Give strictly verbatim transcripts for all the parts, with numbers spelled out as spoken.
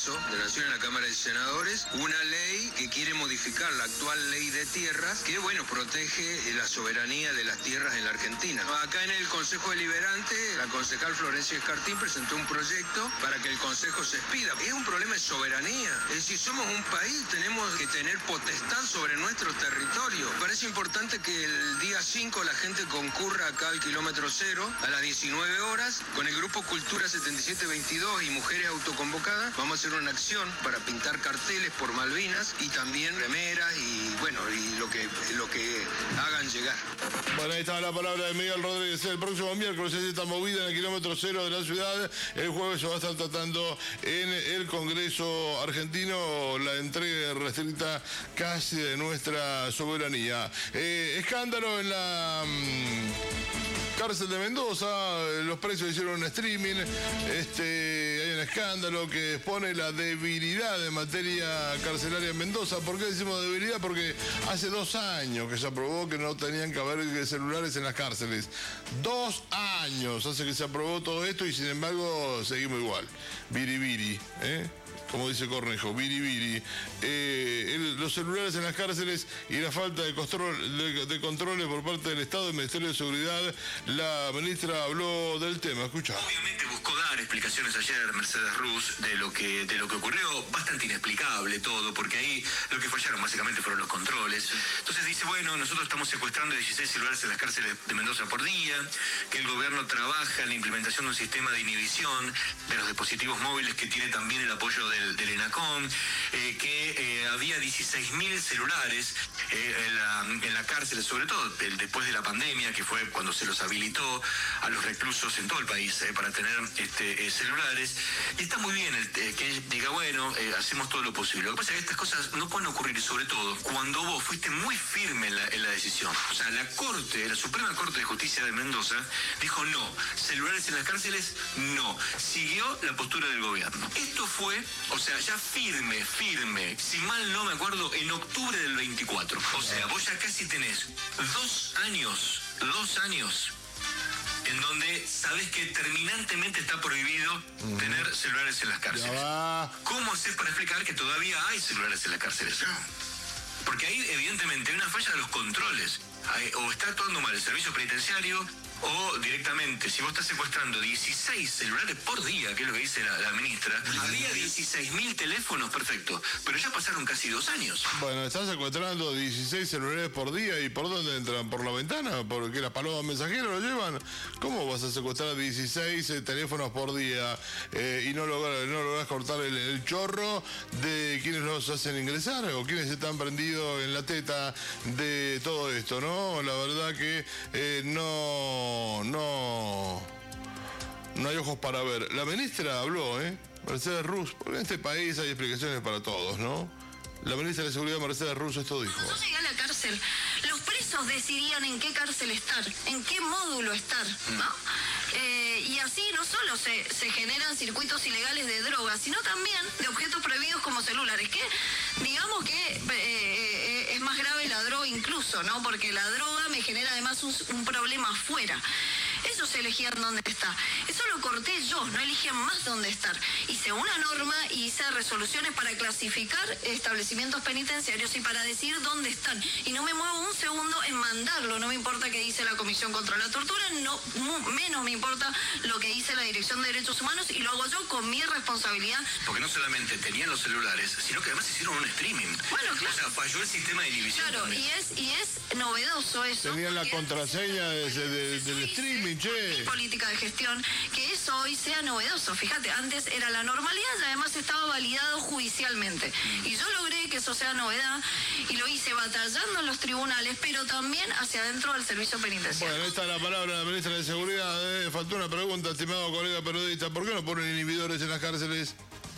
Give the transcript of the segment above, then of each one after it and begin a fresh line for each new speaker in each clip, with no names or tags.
Congreso de la Nación, en la Cámara de Senadores, una ley que quiere modificar la actual ley de tierras, que, bueno, protege la soberanía de las tierras en la Argentina. Acá en el Consejo Deliberante, la concejal Florencia Escartín presentó un proyecto para que el Consejo se expida. Es un problema de soberanía. Es decir, somos un país, tenemos que tener potestad sobre nuestro territorio. Parece importante que el día cinco la gente concurra acá al kilómetro cero a las diecinueve horas con el grupo Cultura setenta y siete veintidós y Mujeres Autoconvocadas. Vamos a hacer una acción para pintar carteles por Malvinas y también remeras y, bueno, y lo que, lo que hagan llegar.
Bueno, ahí está la palabra de Miguel Rodríguez. El próximo miércoles es esta movida en el kilómetro cero de la ciudad. El jueves se va a estar tratando en el Congreso argentino la entrega restricta casi de nuestra soberanía. Eh, escándalo en la mmm, cárcel de Mendoza. Los presos hicieron un streaming. Este, hay un escándalo que expone la debilidad en materia carcelaria en Mendoza. ¿Por qué decimos debilidad? Porque hace dos años que se aprobó que no tenían que haber celulares en las cárceles. Dos años hace que se aprobó todo esto y sin embargo seguimos igual. Biribiri, ¿eh? Como dice Cornejo, biribiri. Eh, el, los celulares en las cárceles y la falta de, control, de, de controles por parte del Estado y del Ministerio de Seguridad. La ministra habló del tema. Escuchá.
Obviamente buscó dar explicaciones ayer Mercedes Ruz de lo que de lo que ocurrió, bastante inexplicable todo, porque ahí lo que fallaron básicamente fueron los controles. Entonces dice, bueno, nosotros estamos secuestrando dieciséis celulares en las cárceles de Mendoza por día, que el gobierno trabaja en la implementación de un sistema de inhibición de los dispositivos móviles que tiene también el apoyo de Del, del ENACOM, eh, que eh, había dieciséis mil celulares eh, en, la, en la cárcel, sobre todo el, después de la pandemia, que fue cuando se los habilitó a los reclusos en todo el país eh, para tener este, eh, celulares. Y está muy bien el, eh, que él diga, bueno, eh, hacemos todo lo posible. Lo que pasa es que estas cosas no pueden ocurrir, sobre todo cuando vos fuiste muy firme en la, en la decisión. O sea, la Corte, la Suprema Corte de Justicia de Mendoza, dijo no, celulares en las cárceles, no. Siguió la postura del gobierno. Esto fue... O sea, ya firme, firme, si mal no me acuerdo, en octubre del veinticuatro. O sea, vos ya casi tenés dos años, dos años, en donde sabés que terminantemente está prohibido mm. tener celulares en las cárceles. ¿Cómo haces para explicar que todavía hay celulares en las cárceles? Porque ahí, evidentemente, hay una falla de los controles. O está actuando mal el servicio penitenciario, o directamente, si vos estás secuestrando dieciséis celulares por día, que es lo que dice la, la ministra, había dieciséis mil teléfonos, perfecto, pero ya pasaron casi dos años.
Bueno, estás secuestrando dieciséis celulares por día, ¿y por dónde entran? ¿Por la ventana? ¿Porque las palomas mensajeras lo llevan? ¿Cómo vas a secuestrar dieciséis eh, teléfonos por día eh, y no logras, no logras cortar el, el chorro de quienes los hacen ingresar o quienes están prendidos en la teta de todo esto, ¿no? La verdad que eh, no... No, no hay ojos para ver. La ministra habló, ¿eh? Mercedes Ruz, porque en este país hay explicaciones para todos, ¿no? La ministra de Seguridad, Mercedes Ruz, esto dijo.
Cuando yo llegué a la cárcel, los presos decidían en qué cárcel estar, en qué módulo estar, ¿no? Eh, y así no solo se, se generan circuitos ilegales de drogas, sino también de objetos prohibidos como celulares, que digamos que eh, eh, es más grave la droga incluso, ¿no? Porque la droga me genera además un, un problema afuera. Ellos elegían dónde está. Eso lo corté yo, no eligían más dónde estar. Hice una norma y hice resoluciones para clasificar establecimientos penitenciarios y para decir dónde están. Y no me muevo un segundo en mandarlo. No me importa qué dice la Comisión contra la Tortura, no, menos me importa lo que dice la Dirección de Derechos Humanos, y lo hago yo con mi responsabilidad.
Porque no solamente tenían los celulares, sino que además hicieron un streaming.
Bueno, claro.
O sea, falló el sistema de inhibición.
Claro,
también.
y es, y es novedoso eso.
Tenían la contraseña de, de, de, del streaming, che.
Política de gestión, que eso hoy sea novedoso. Fíjate, antes era la normalidad y además estaba validado judicialmente. Y yo logré que eso sea novedad y lo hice batallando en los tribunales, pero también hacia adentro del servicio penitenciario.
Bueno, esta es la palabra de la ministra de Seguridad. Eh. Faltó una pregunta, estimado colega periodista. ¿Por qué no ponen inhibidores en las cárceles?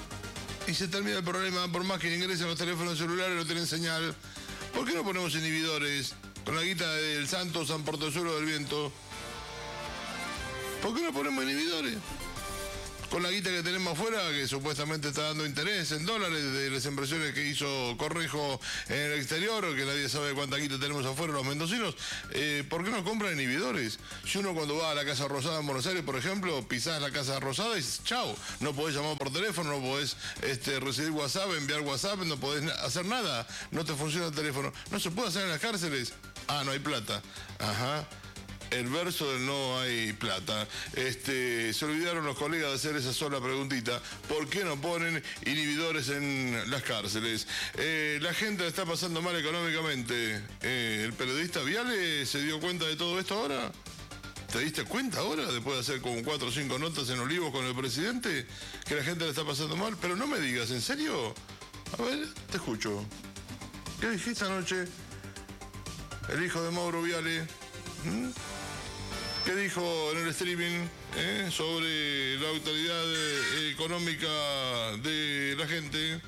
Y se termina el problema, por más que ingresen los teléfonos celulares, no tienen señal. ¿Por qué no ponemos inhibidores con la guita del Santo San Portezuelo del Viento? ¿Por qué no ponemos inhibidores? con la guita que tenemos afuera, que supuestamente está dando interés en dólares de las inversiones que hizo Correjo en el exterior, que nadie sabe cuánta guita tenemos afuera los mendocinos, eh, ¿por qué no compran inhibidores? Si uno cuando va a la Casa Rosada en Buenos Aires, por ejemplo, pisás la Casa Rosada y chao, no podés llamar por teléfono, no podés este, recibir WhatsApp, enviar WhatsApp, no podés hacer nada, no te funciona el teléfono. No se puede hacer en las cárceles. Ah, no hay plata. Ajá. El verso del no hay plata. Este, se olvidaron los colegas de hacer esa sola preguntita. ¿Por qué no ponen inhibidores en las cárceles? Eh, la gente la está pasando mal económicamente. Eh, ¿El periodista Viale se dio cuenta de todo esto ahora? ¿Te diste cuenta ahora, después de hacer como cuatro o cinco notas en Olivos con el presidente, que la gente la está pasando mal? Pero no me digas, ¿en serio? A ver, te escucho. ¿Qué dijiste anoche? El hijo de Mauro Viale. ¿Mm? ¿Qué dijo en el streaming eh, sobre la autoridad eh, económica de la gente?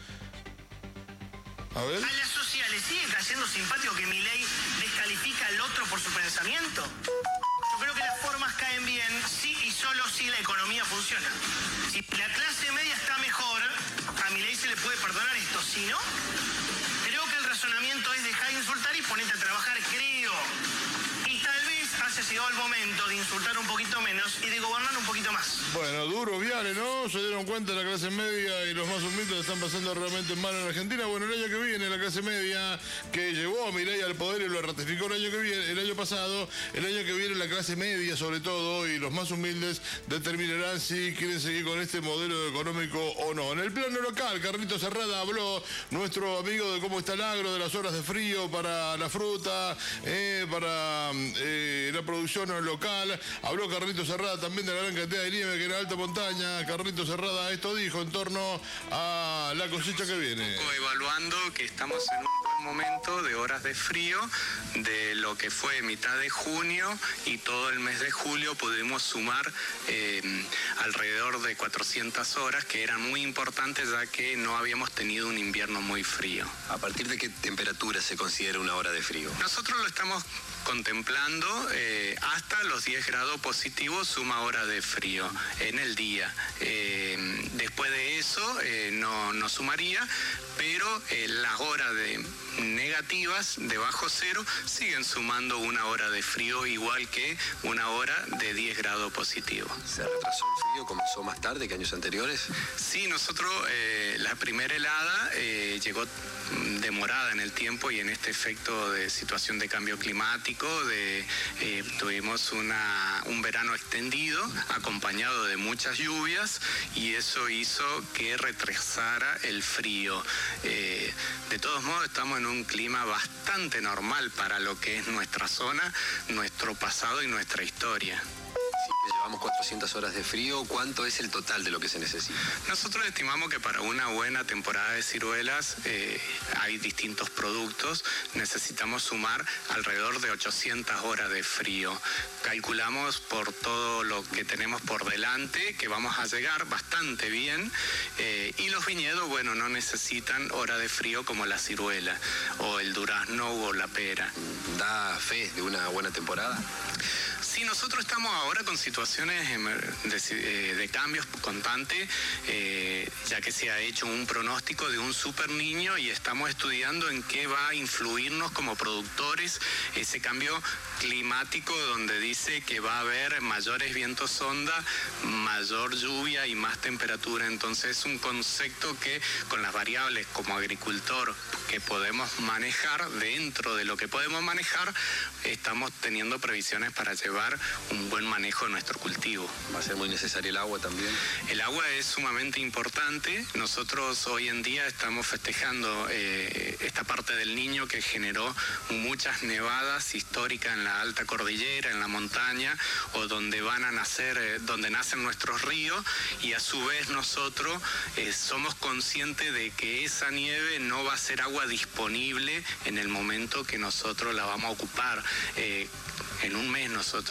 A ver.
¿A la sociedad le sigue cayendo simpático que Milei descalifica al otro por su pensamiento? Yo creo que las formas caen bien sí y solo si la economía funciona. Si la clase media está mejor, a Milei se le puede perdonar esto. Si no, creo que el razonamiento es dejar de insultar y ponerte a trabajar, creo. Y tal vez haya llegado el momento de insultar un poquito menos y de gobernar un poquito más.
Bueno, duro Viale, ¿no? Se dieron cuenta la clase media y los más humildes están pasando realmente mal en Argentina. Bueno, el año que viene la clase media que llevó a Milei al poder y lo ratificó el año que viene, el año pasado, el año que viene la clase media sobre todo y los más humildes determinarán si quieren seguir con este modelo económico o no. En el plano local, Carlitos Serrada habló, nuestro amigo, de cómo está el agro, de las horas de frío para la fruta, eh, para eh, la producción local. Habló Carlitos Serrada también de la gran cantidad de nieve que en la alta montaña. Carlitos Serrada esto dijo en torno a la cosecha que viene.
Evaluando que estamos en un buen momento de horas de frío, de lo que fue mitad de junio y todo el mes de julio pudimos sumar eh, alrededor de cuatrocientas horas, que eran muy importantes ya que no habíamos tenido un invierno muy frío.
¿A partir de qué temperatura se considera una hora de frío?
Nosotros lo estamos contemplando eh, hasta los diez grados positivos suma hora de frío en el día. Eh, después de eso eh, no, no sumaría, pero eh, las horas de negativas de bajo cero siguen sumando una hora de frío igual que una hora de diez grados positivo.
¿Se retrasó el frío? ¿Comenzó más tarde que años anteriores?
Sí, nosotros eh, la primera helada eh, llegó demorada en el tiempo y en este efecto de situación de cambio climático, de, eh, tuvimos una, un verano extendido acompañado de muchas lluvias y eso hizo que retrasara el frío. Eh, de todos modos estamos en un clima bastante normal para lo que es nuestra zona, nuestro pasado y nuestra historia.
Si llevamos cuatrocientas horas de frío, ¿cuánto es el total de lo que se necesita?
Nosotros estimamos que para una buena temporada de ciruelas eh, hay distintos productos, necesitamos sumar alrededor de ochocientas horas de frío. Calculamos por todo lo que tenemos por delante que vamos a llegar bastante bien eh, y los viñedos, bueno, no necesitan hora de frío como la ciruela o el durazno o la pera.
¿Da fe de una buena temporada?
Sí, nosotros estamos ahora con situaciones de, de cambios constantes, eh, ya que se ha hecho un pronóstico de un super niño y estamos estudiando en qué va a influirnos como productores ese cambio climático, donde dice que va a haber mayores vientos onda, mayor lluvia y más temperatura. Entonces es un concepto que con las variables como agricultor que podemos manejar, dentro de lo que podemos manejar, estamos teniendo previsiones para llevar un buen manejo de nuestro cultivo.
¿Va a ser muy necesario el agua también?
El agua es sumamente importante. Nosotros hoy en día estamos festejando eh, esta parte del Niño que generó muchas nevadas históricas en la alta cordillera, en la montaña, o donde van a nacer, eh, donde nacen nuestros ríos, y a su vez nosotros eh, somos conscientes de que esa nieve no va a ser agua disponible en el momento que nosotros la vamos a ocupar. Eh, en un mes nosotros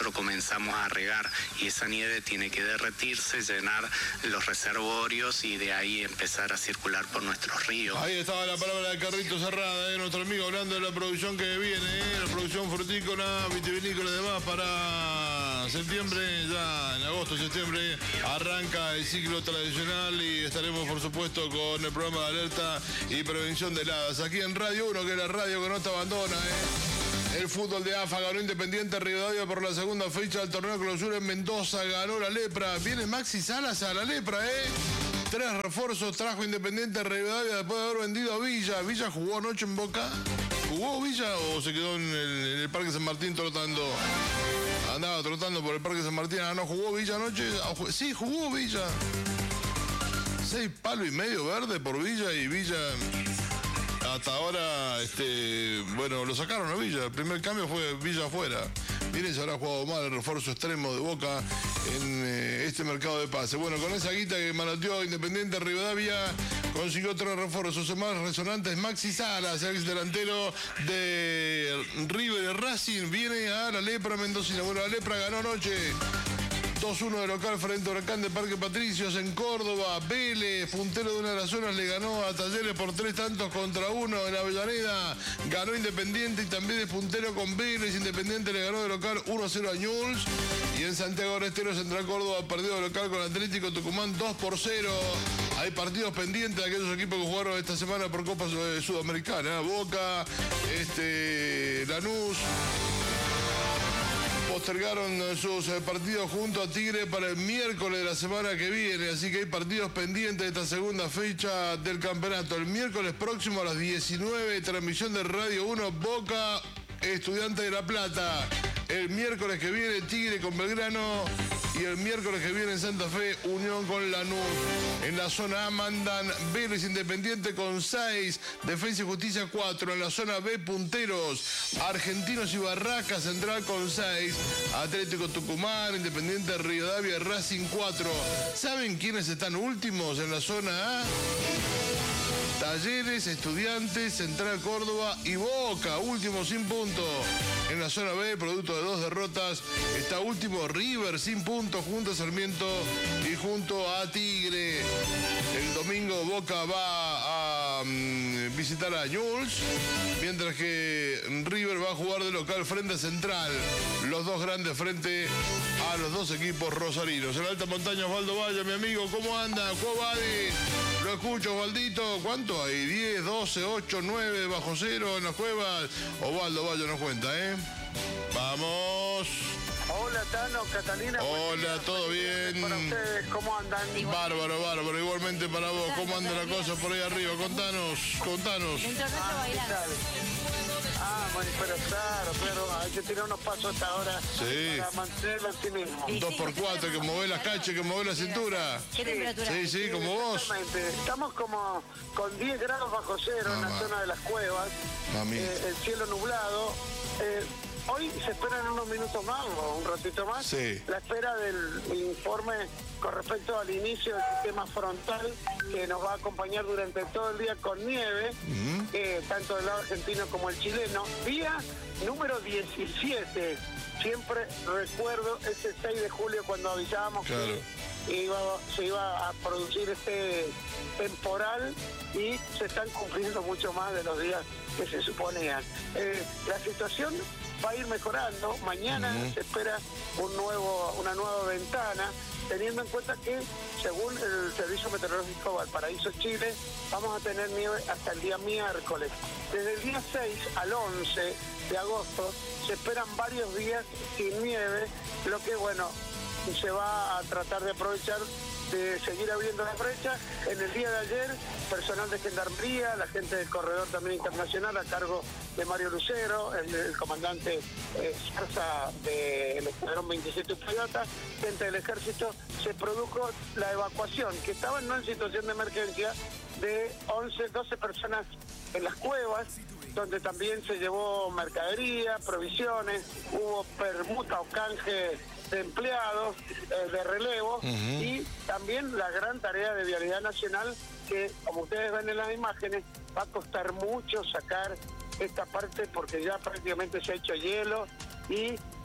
nosotros comenzamos a regar y esa nieve tiene que derretirse, llenar los reservorios y de ahí empezar a circular por nuestros ríos.
Ahí estaba la palabra de Carrito Cerrada, ¿eh? Nuestro amigo hablando de la producción que viene, ¿eh? La producción frutícola, vitivinícola y demás para septiembre, ya en agosto, septiembre, arranca el ciclo tradicional y estaremos por supuesto con el programa de alerta y prevención de heladas. Aquí en Radio uno, que es la radio que no te abandona, ¿eh? El fútbol de A F A ganó Independiente Rivadavia por la segunda fecha del torneo clausura en Mendoza, ganó la Lepra. Viene Maxi Salas a la Lepra, ¿eh? Tres refuerzos trajo Independiente Rivadavia después de haber vendido a Villa. Villa jugó anoche en Boca. ¿Jugó Villa o se quedó en el, en el Parque San Martín trotando? Andaba trotando por el Parque San Martín. Ah, no, jugó Villa anoche. Sí, jugó Villa. Seis palos y medio verde por Villa y Villa... Hasta ahora, este, bueno, lo sacaron a Villa. El primer cambio fue Villa afuera. Miren, se habrá jugado mal el refuerzo extremo de Boca en eh, este mercado de pase. Bueno, con esa guita que manoteó Independiente Rivadavia, consiguió tres refuerzos. Los más resonantes, Maxi Salas, ex delantero de River de Racing, viene a la Lepra mendocina. Bueno, la Lepra ganó anoche dos uno de local frente a Huracán de Parque Patricios en Córdoba. Vélez, puntero de una de las zonas, le ganó a Talleres por tres tantos contra uno en Avellaneda. Ganó Independiente y también es puntero con Vélez. Independiente le ganó de local uno a cero a Newell's. Y en Santiago del Estero, Central Córdoba perdió de local con Atlético Tucumán dos por cero. Hay partidos pendientes de aquellos equipos que jugaron esta semana por Copa Sudamericana. Boca, este, Lanús. Postergaron sus partidos junto a Tigre para el miércoles de la semana que viene, así que hay partidos pendientes de esta segunda fecha del campeonato. El miércoles próximo a las diecinueve, transmisión de Radio uno, Boca, Estudiantes de La Plata. El miércoles que viene, Tigre con Belgrano. Y el miércoles que viene en Santa Fe, Unión con Lanús. En la zona A mandan Vélez Independiente con seis, Defensa y Justicia cuatro. En la zona B, punteros, Argentinos y Barracas, Central con seis, Atlético Tucumán, Independiente Rivadavia, Racing cuatro. ¿Saben quiénes están últimos en la zona A? Talleres, Estudiantes, Central Córdoba y Boca, último sin punto. En la zona B, producto de dos derrotas, está último River sin puntos junto a Sarmiento y junto a Tigre. El domingo Boca va a um, visitar a Newell's, mientras que River va a jugar de local frente a Central. Los dos grandes frente a los dos equipos rosarinos. En la alta montaña, Osvaldo Valle, mi amigo, ¿cómo anda? ¿Cómo va? Lo escucho, Osvaldito. ¿Cuánto hay? diez, doce, ocho, nueve bajo cero en las cuevas. Osvaldo Valle nos cuenta, ¿eh? Vamos.
Hola, Tano, Catalina.
Hola, ¿todo bien?
Para ustedes, ¿cómo andan?
Bárbaro, bárbaro. Igualmente para vos. ¿Cómo anda la cosa por ahí arriba? Contanos, contanos.
Ah, bueno, pero claro, pero hay que tirar unos pasos hasta ahora
sí.
Para mantener el optimismo.
Un dos por cuatro, que mueve las cachas, que mueve la cintura.
¿Qué temperatura?
Sí, sí, como vos.
Exactamente. Estamos como con diez grados bajo cero Mamá. En la zona de las cuevas. Eh, el cielo nublado. Eh, Hoy se esperan unos minutos más o un ratito más
sí.
La espera del informe con respecto al inicio del sistema frontal que nos va a acompañar durante todo el día con nieve, uh-huh. eh, tanto del lado argentino como el chileno. Día número diecisiete. Siempre recuerdo ese seis de julio cuando avisábamos claro. que iba, se iba a producir este temporal y se están cumpliendo mucho más de los días que se suponían. Eh, la situación va a ir mejorando. Mañana uh-huh. se espera un nuevo, una nueva ventana, teniendo en cuenta que, según el Servicio Meteorológico Valparaíso Chile, vamos a tener nieve hasta el día miércoles. Desde el día seis al once de agosto se esperan varios días sin nieve, lo que, bueno, se va a tratar de aprovechar de seguir abriendo las brechas. En el día de ayer, personal de Gendarmería, la gente del Corredor también internacional a cargo de Mario Lucero, el, el comandante eh, Zarza del Escuadrón veintisiete Uspallata, gente del Ejército, se produjo la evacuación, que estaban no en situación de emergencia, de once, doce personas en las cuevas, donde también se llevó mercadería, provisiones, hubo permuta o canje de empleados, eh, de relevo, uh-huh. y también la gran tarea de Vialidad Nacional, que como ustedes ven en las imágenes, va a costar mucho sacar esta parte porque ya prácticamente se ha hecho hielo y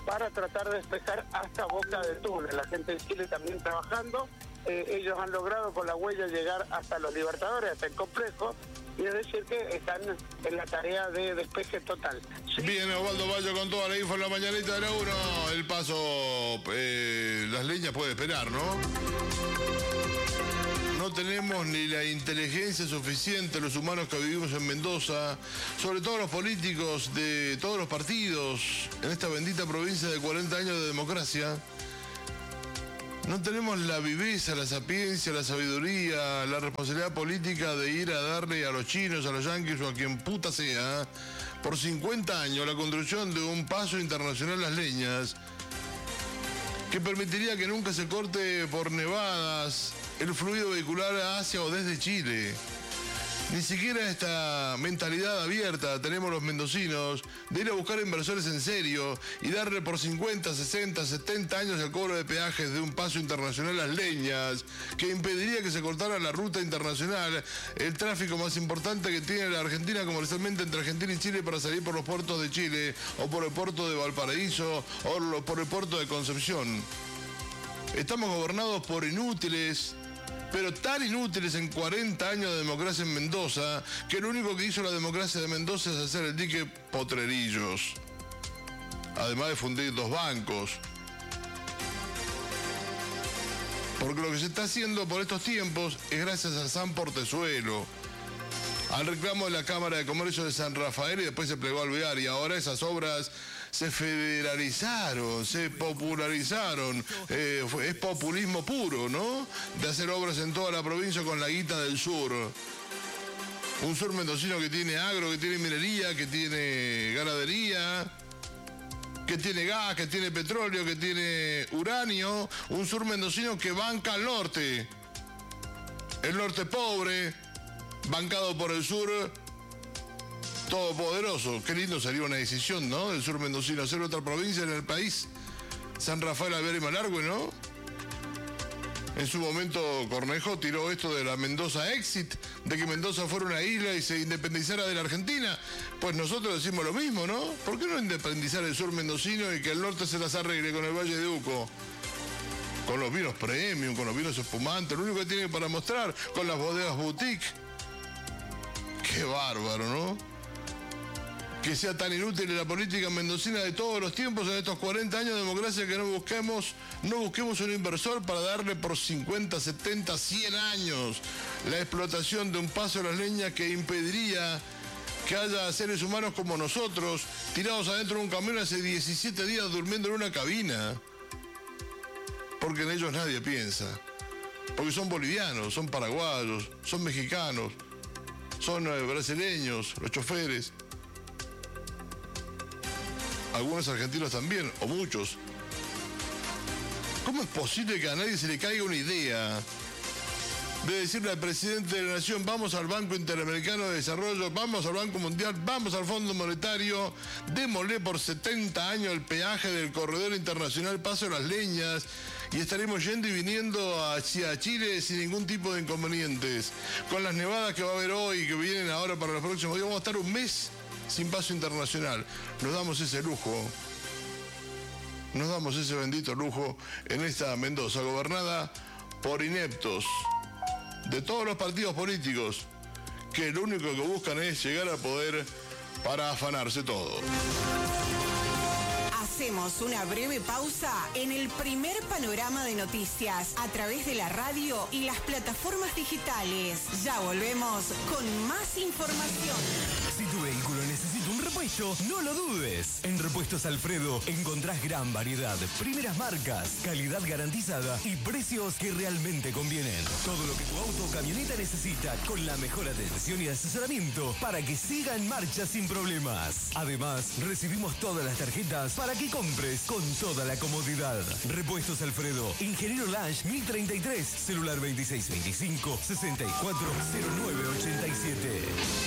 para tratar de despejar hasta Boca del Túnel. La gente de Chile también trabajando. Eh, ellos han logrado con la huella llegar hasta los Libertadores, hasta el complejo, y es decir que están en la tarea de despeje total.
Sí. Bien, Osvaldo Bayo con toda la info en la mañanita de la uno. El paso, eh, las leñas puede esperar, ¿no? No tenemos ni la inteligencia suficiente los humanos que vivimos en Mendoza, sobre todo los políticos de todos los partidos, en esta bendita provincia de cuarenta años de democracia. No tenemos la viveza, la sapiencia, la sabiduría, la responsabilidad política de ir a darle a los chinos, a los yanquis o a quien puta sea, por cincuenta años la construcción de un paso internacional Las Leñas, que permitiría que nunca se corte por nevadas el fluido vehicular hacia o desde Chile. Ni siquiera esta mentalidad abierta tenemos los mendocinos de ir a buscar inversores en serio y darle por cincuenta, sesenta, setenta años el cobro de peajes de un paso internacional Las Leñas, que impediría que se cortara la ruta internacional, el tráfico más importante que tiene la Argentina comercialmente entre Argentina y Chile para salir por los puertos de Chile, o por el puerto de Valparaíso, o por el puerto de Concepción. Estamos gobernados por inútiles, pero tan inútiles en cuarenta años de democracia en Mendoza, que lo único que hizo la democracia de Mendoza es hacer el dique Potrerillos, además de fundir dos bancos. Porque lo que se está haciendo por estos tiempos es gracias a San Portezuelo, al reclamo de la Cámara de Comercio de San Rafael, y después se plegó al V E A R, y ahora esas obras se federalizaron, se popularizaron, eh, es populismo puro, ¿no? De hacer obras en toda la provincia con la guita del sur. Un sur mendocino que tiene agro, que tiene minería, que tiene ganadería, que tiene gas, que tiene petróleo, que tiene uranio. Un sur mendocino que banca al norte. El norte pobre, bancado por el sur todopoderoso. Qué lindo sería una decisión, ¿no? Del sur mendocino, hacer otra provincia en el país. San Rafael, Alvear y Malargüe, ¿no? En su momento Cornejo tiró esto de la Mendoza Exit, de que Mendoza fuera una isla y se independizara de la Argentina. Pues nosotros decimos lo mismo, ¿no? ¿Por qué no independizar el sur mendocino y que el norte se las arregle con el Valle de Uco? Con los vinos premium, con los vinos espumantes, lo único que tiene para mostrar, con las bodegas boutique. Qué bárbaro, ¿no? Que sea tan inútil la política mendocina de todos los tiempos en estos cuarenta años de democracia, que no busquemos, no busquemos un inversor para darle por cincuenta, setenta, cien años la explotación de un paso a Las Leñas que impediría que haya seres humanos como nosotros tirados adentro de un camión hace diecisiete días durmiendo en una cabina. Porque en ellos nadie piensa. Porque son bolivianos, son paraguayos, son mexicanos, son eh, brasileños, los choferes. Algunos argentinos también, o muchos. ¿Cómo es posible que a nadie se le caiga una idea de decirle al presidente de la Nación: vamos al Banco Interamericano de Desarrollo, vamos al Banco Mundial, vamos al Fondo Monetario, démosle por setenta años el peaje del corredor internacional Paso de Las Leñas, y estaremos yendo y viniendo hacia Chile sin ningún tipo de inconvenientes? Con las nevadas que va a haber hoy y que vienen ahora para los próximos días, vamos a estar un mes sin paso internacional. Nos damos ese lujo, nos damos ese bendito lujo en esta Mendoza, gobernada por ineptos de todos los partidos políticos, que lo único que buscan es llegar al poder para afanarse todo.
Hacemos una breve pausa en el primer panorama de noticias a través de la radio y las plataformas digitales. Ya volvemos con más información.
Si tu vehículo necesita un repuesto, no lo dudes. En Repuestos Alfredo encontrás gran variedad, primeras marcas, calidad garantizada y precios que realmente convienen. Todo lo que tu auto o camioneta necesita, con la mejor atención y asesoramiento para que siga en marcha sin problemas. Además, recibimos todas las tarjetas para que compres con toda la comodidad. Repuestos Alfredo, Ingeniero Lange mil treinta y tres, celular veintiséis veinticinco, sesenta y cuatro cero nueve ochenta y siete.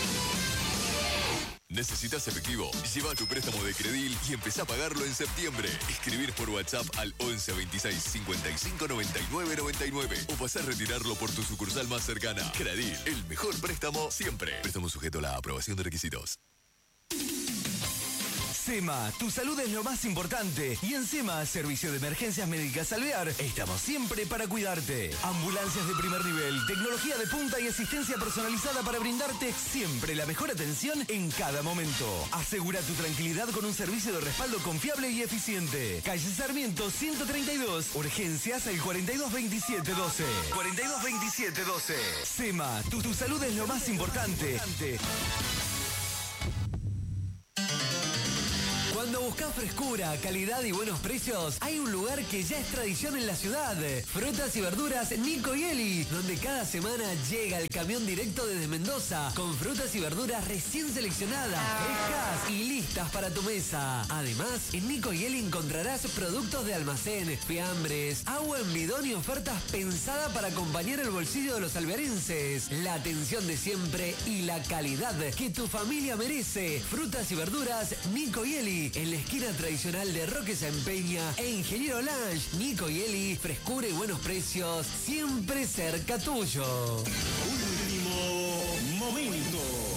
¿Necesitas efectivo? Lleva tu préstamo de Credil y empezá a pagarlo en septiembre. Escribir por WhatsApp al once veintiséis cincuenta y cinco noventa y nueve noventa y nueve o pasá a retirarlo por tu sucursal más cercana. Credil, el mejor préstamo siempre. Préstamo sujeto a la aprobación de requisitos.
SEMA, tu salud es lo más importante. Y en SEMA, Servicio de Emergencias Médicas Alvear, estamos siempre para cuidarte. Ambulancias de primer nivel, tecnología de punta y asistencia personalizada para brindarte siempre la mejor atención en cada momento. Asegura tu tranquilidad con un servicio de respaldo confiable y eficiente. Calle Sarmiento ciento treinta y dos, urgencias al cuarenta y dos veintisiete doce. cuarenta y dos veintisiete doce. SEMA, tu, tu salud es lo más importante. Cuando buscas frescura, calidad y buenos precios, hay un lugar que ya es tradición en la ciudad. Frutas y verduras Nico y Eli, donde cada semana llega el camión directo desde Mendoza con frutas y verduras recién seleccionadas, frescas y listas para tu mesa. Además, en Nico y Eli encontrarás productos de almacén, fiambres, agua en bidón y ofertas pensadas para acompañar el bolsillo de los alvearenses. La atención de siempre y la calidad que tu familia merece. Frutas y verduras Nico y Eli, en la esquina tradicional de Roque San Peña e Ingeniero Lange. Nico y Eli, frescura y buenos precios, siempre cerca tuyo.
Último momento.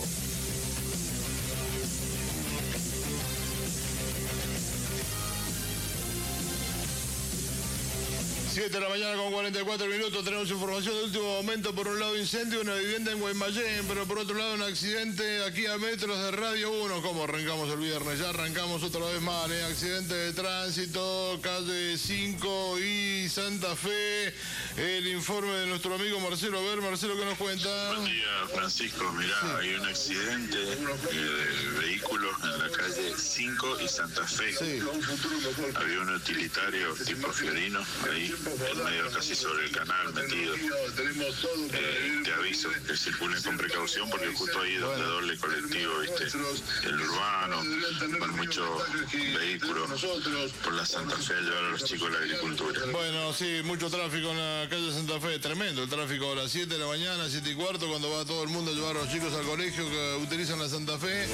siete de la mañana con cuarenta y cuatro minutos, tenemos información de último momento. Por un lado incendio en una vivienda en Guaymallén, pero por otro lado un accidente aquí a metros de Radio uno. ¿Cómo arrancamos el viernes? Ya arrancamos otra vez más, ¿eh? Accidente de tránsito, calle cinco y Santa Fe. El informe de nuestro amigo Marcelo. A ver, Marcelo, ¿qué nos cuenta?
Buen día, Francisco. Mirá, sí. Hay un accidente de vehículos en la calle cinco y Santa Fe. Sí. Había un utilitario tipo Fiorino ahí, en medio casi sobre el canal, metido. Eh, te aviso que circulen con precaución porque justo ahí donde doble colectivo, viste, el urbano, con muchos vehículos por la Santa Fe a llevar a los chicos a la agricultura.
Bueno, sí, mucho tráfico en la calle Santa Fe, tremendo el tráfico a las siete de la mañana, siete y cuarto, cuando va todo el mundo a llevar a los chicos al colegio que utilizan la Santa Fe.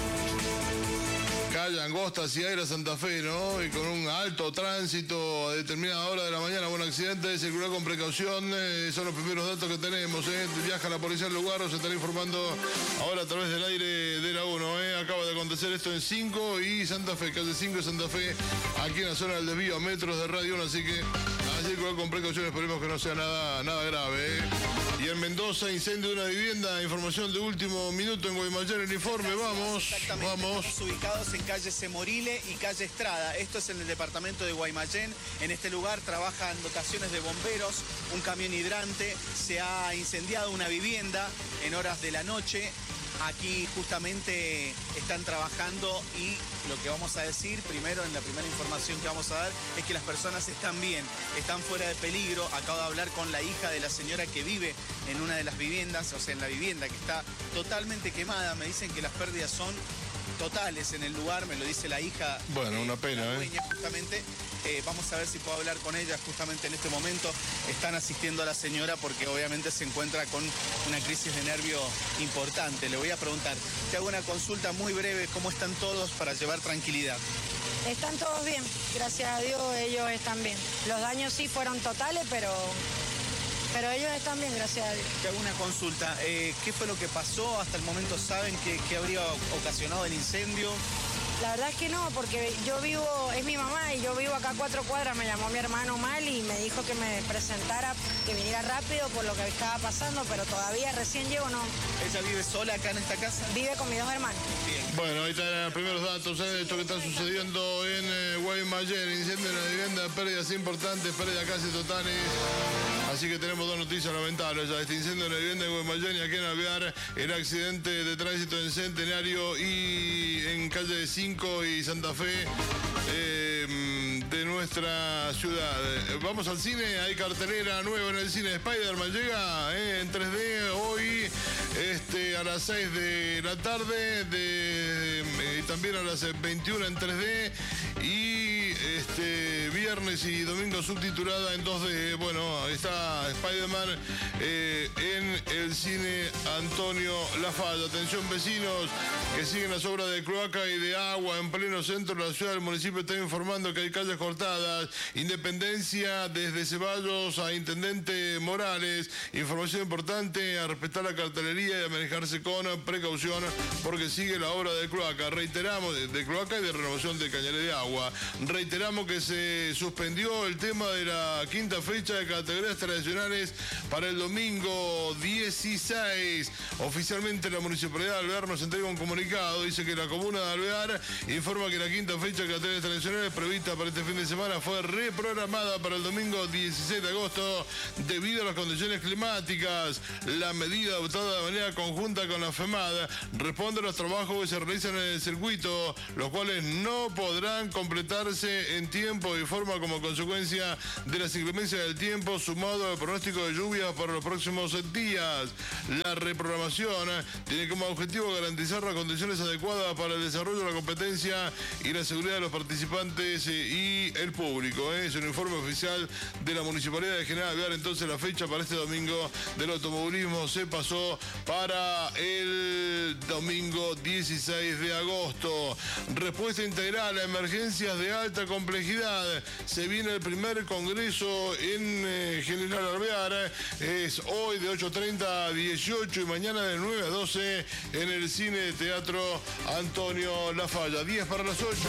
Calle angosta, si hay la Santa Fe, ¿no? Y con un alto tránsito a determinada hora de la mañana, buen accidente, circular con precaución, eh, son los primeros datos que tenemos, ¿eh? Viaja la policía al lugar, o se estará informando ahora a través del aire de la uno, ¿eh? Acaba de acontecer esto en cinco y Santa Fe, calle cinco y Santa Fe, aquí en la zona del desvío, a metros de Radio uno, así que a circular con precaución, esperemos que no sea nada, nada grave, ¿eh? Y en Mendoza, incendio de una vivienda, información de último minuto en Guaymallén, el informe, vamos, vamos.
Estamos ubicados en calle Semorile y calle Estrada, esto es en el departamento de Guaymallén. En este lugar trabajan dotaciones de bomberos, un camión hidrante, se ha incendiado una vivienda en horas de la noche. Aquí justamente están trabajando y lo que vamos a decir primero, en la primera información que vamos a dar, es que las personas están bien, están fuera de peligro. Acabo de hablar con la hija de la señora que vive en una de las viviendas, o sea, en la vivienda que está totalmente quemada. Me dicen que las pérdidas son totales en el lugar, me lo dice la hija.
Bueno, una pena,
la dueña, ¿eh? Justamente. Eh, vamos a ver si puedo hablar con ella justamente en este momento. Están asistiendo a la señora porque obviamente se encuentra con una crisis de nervio importante. Le voy a preguntar, te hago una consulta muy breve, ¿cómo están todos para llevar tranquilidad?
Están todos bien, gracias a Dios ellos están bien. Los daños sí fueron totales, pero, pero ellos están bien, gracias a Dios.
Te hago una consulta, eh, ¿qué fue lo que pasó? ¿Hasta el momento saben qué, qué habría ocasionado el incendio?
La verdad es que no, porque yo vivo, es mi mamá y yo vivo acá a cuatro cuadras, me llamó mi hermano mal y me dijo que me presentara, que viniera rápido por lo que estaba pasando, pero todavía recién llego, no.
¿Ella vive sola acá en esta casa?
Vive con mis dos hermanos.
Bien. Bueno, ahí están los primeros datos, ¿eh? De esto que está sucediendo en eh, Guaymallén, incendio en la vivienda, pérdidas importantes, pérdidas casi totales. Así que tenemos dos noticias lamentables ya. Este incendio en la vivienda de Guaymallén y aquí en Alvear, el accidente de tránsito en Centenario y en calle cinco y Santa Fe eh, de nuestra ciudad. Vamos al cine, hay cartelera nueva en el cine. Spider-Man llega eh, en tres D hoy este, a las seis de la tarde, de, eh, también a las veintiuna en tres D y este, viernes y domingo subtitulada en dos D. Bueno, está Spider-Man eh, en el cine Antonio Lafalla. Atención vecinos que siguen las obras de cloaca y de agua en pleno centro de la ciudad. El municipio está informando que hay calles cortadas. Independencia desde Ceballos a Intendente Morales. Información importante: a respetar la cartelería y a manejarse con precaución porque sigue la obra de cloaca. Reiteramos, de cloaca y de renovación de cañales de agua. Reiteramos que se suspendió el tema de la quinta fecha de categorías tradicionales para el domingo dieciséis. Oficialmente la Municipalidad de Alvear nos entrega un comunicado. Dice que la comuna de Alvear informa que la quinta fecha de categorías tradicionales prevista para este fin de semana fue reprogramada para el domingo dieciséis de agosto debido a las condiciones climáticas. La medida adoptada de manera conjunta con la FEMAD responde a los trabajos que se realizan en el circuito, los cuales no podrán completarse en tiempo y forma como consecuencia de las inclemencias del tiempo sumado al pronóstico de lluvias para los próximos días. La reprogramación tiene como objetivo garantizar las condiciones adecuadas para el desarrollo de la competencia y la seguridad de los participantes y el público. Es un informe oficial de la Municipalidad de General Alvear. Entonces la fecha para este domingo del automovilismo se pasó para el domingo dieciséis de agosto. Respuesta integral a emergencias de alta complejidad. Se viene el primer congreso en eh, General Alvear. Es hoy de ocho treinta a dieciocho y mañana de nueve a doce en el Cine Teatro Antonio Lafalla. diez para las ocho.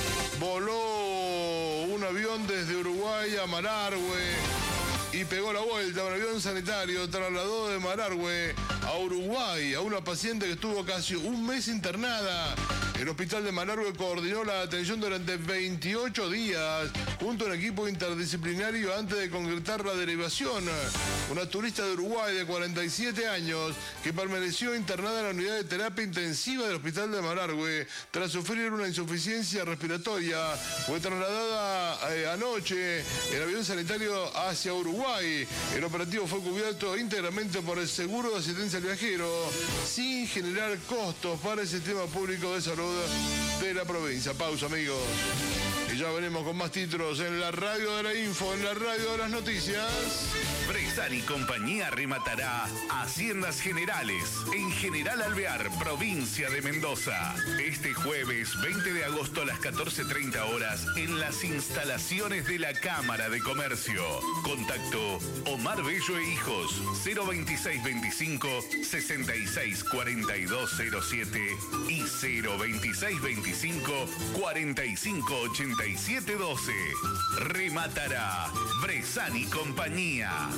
Voló un avión desde Uruguay a Malargüe y pegó la vuelta. Un avión sanitario trasladó de Malargüe a Uruguay a una paciente que estuvo casi un mes internada. El hospital de Malargüe coordinó la atención durante veintiocho días junto a un equipo interdisciplinario antes de concretar la derivación. Una turista de Uruguay de cuarenta y siete años que permaneció internada en la unidad de terapia intensiva del hospital de Malargüe tras sufrir una insuficiencia respiratoria. Fue trasladada eh, anoche en avión sanitario hacia Uruguay. El operativo fue cubierto íntegramente por el seguro de asistencia al viajero sin generar costos para el sistema público de salud de la provincia. Pausa, amigos. Y ya venimos con más títulos en la radio de la info, en la radio de las noticias.
Bressan y compañía rematará Haciendas Generales en General Alvear, provincia de Mendoza. Este jueves veinte de agosto a las catorce treinta horas en las instalaciones de la Cámara de Comercio. Contacto Omar Bello e Hijos cero veintiséis veinticinco sesenta y seis cuarenta y dos cero siete y cero veintiséis veinticinco cuarenta y cinco ochenta y siete doce. Rematará Bressan y compañía.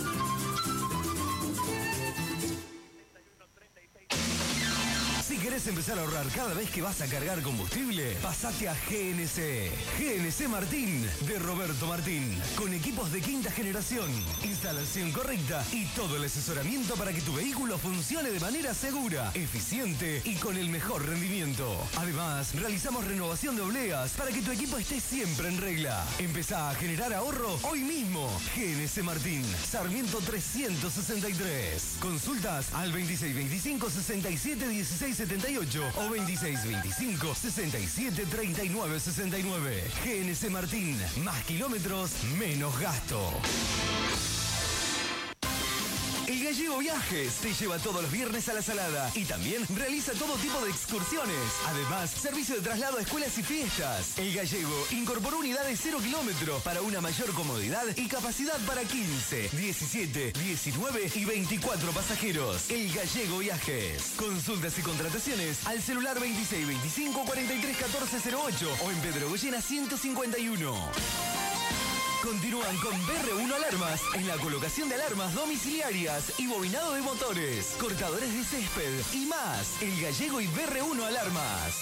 Si querés empezar a ahorrar cada vez que vas a cargar combustible, pasate a G N C. G N C Martín, de Roberto Martín. Con equipos de quinta generación, instalación correcta y todo el asesoramiento para que tu vehículo funcione de manera segura, eficiente y con el mejor rendimiento. Además, realizamos renovación de obleas para que tu equipo esté siempre en regla. Empezá a generar ahorro hoy mismo. G N C Martín, Sarmiento trescientos sesenta y tres. Consultas al veintiséis veinticinco sesenta y siete dieciséis setenta y ocho o veintiséis veinticinco sesenta y siete treinta y nueve sesenta y nueve. G N C Martín, más kilómetros, menos gasto. El Gallego Viajes te lleva todos los viernes a La Salada y también realiza todo tipo de excursiones. Además, servicio de traslado a escuelas y fiestas. El Gallego incorporó unidades cero kilómetros para una mayor comodidad y capacidad para quince, diecisiete, diecinueve y veinticuatro pasajeros. El Gallego Viajes. Consultas y contrataciones al celular veintiséis veinticinco cuarenta y tres catorce cero ocho o en Pedro Goyena ciento cincuenta y uno. Continúan con B R uno Alarmas en la colocación de alarmas domiciliarias y bobinado de motores, cortadores de césped y más. El Gallego y B R uno Alarmas.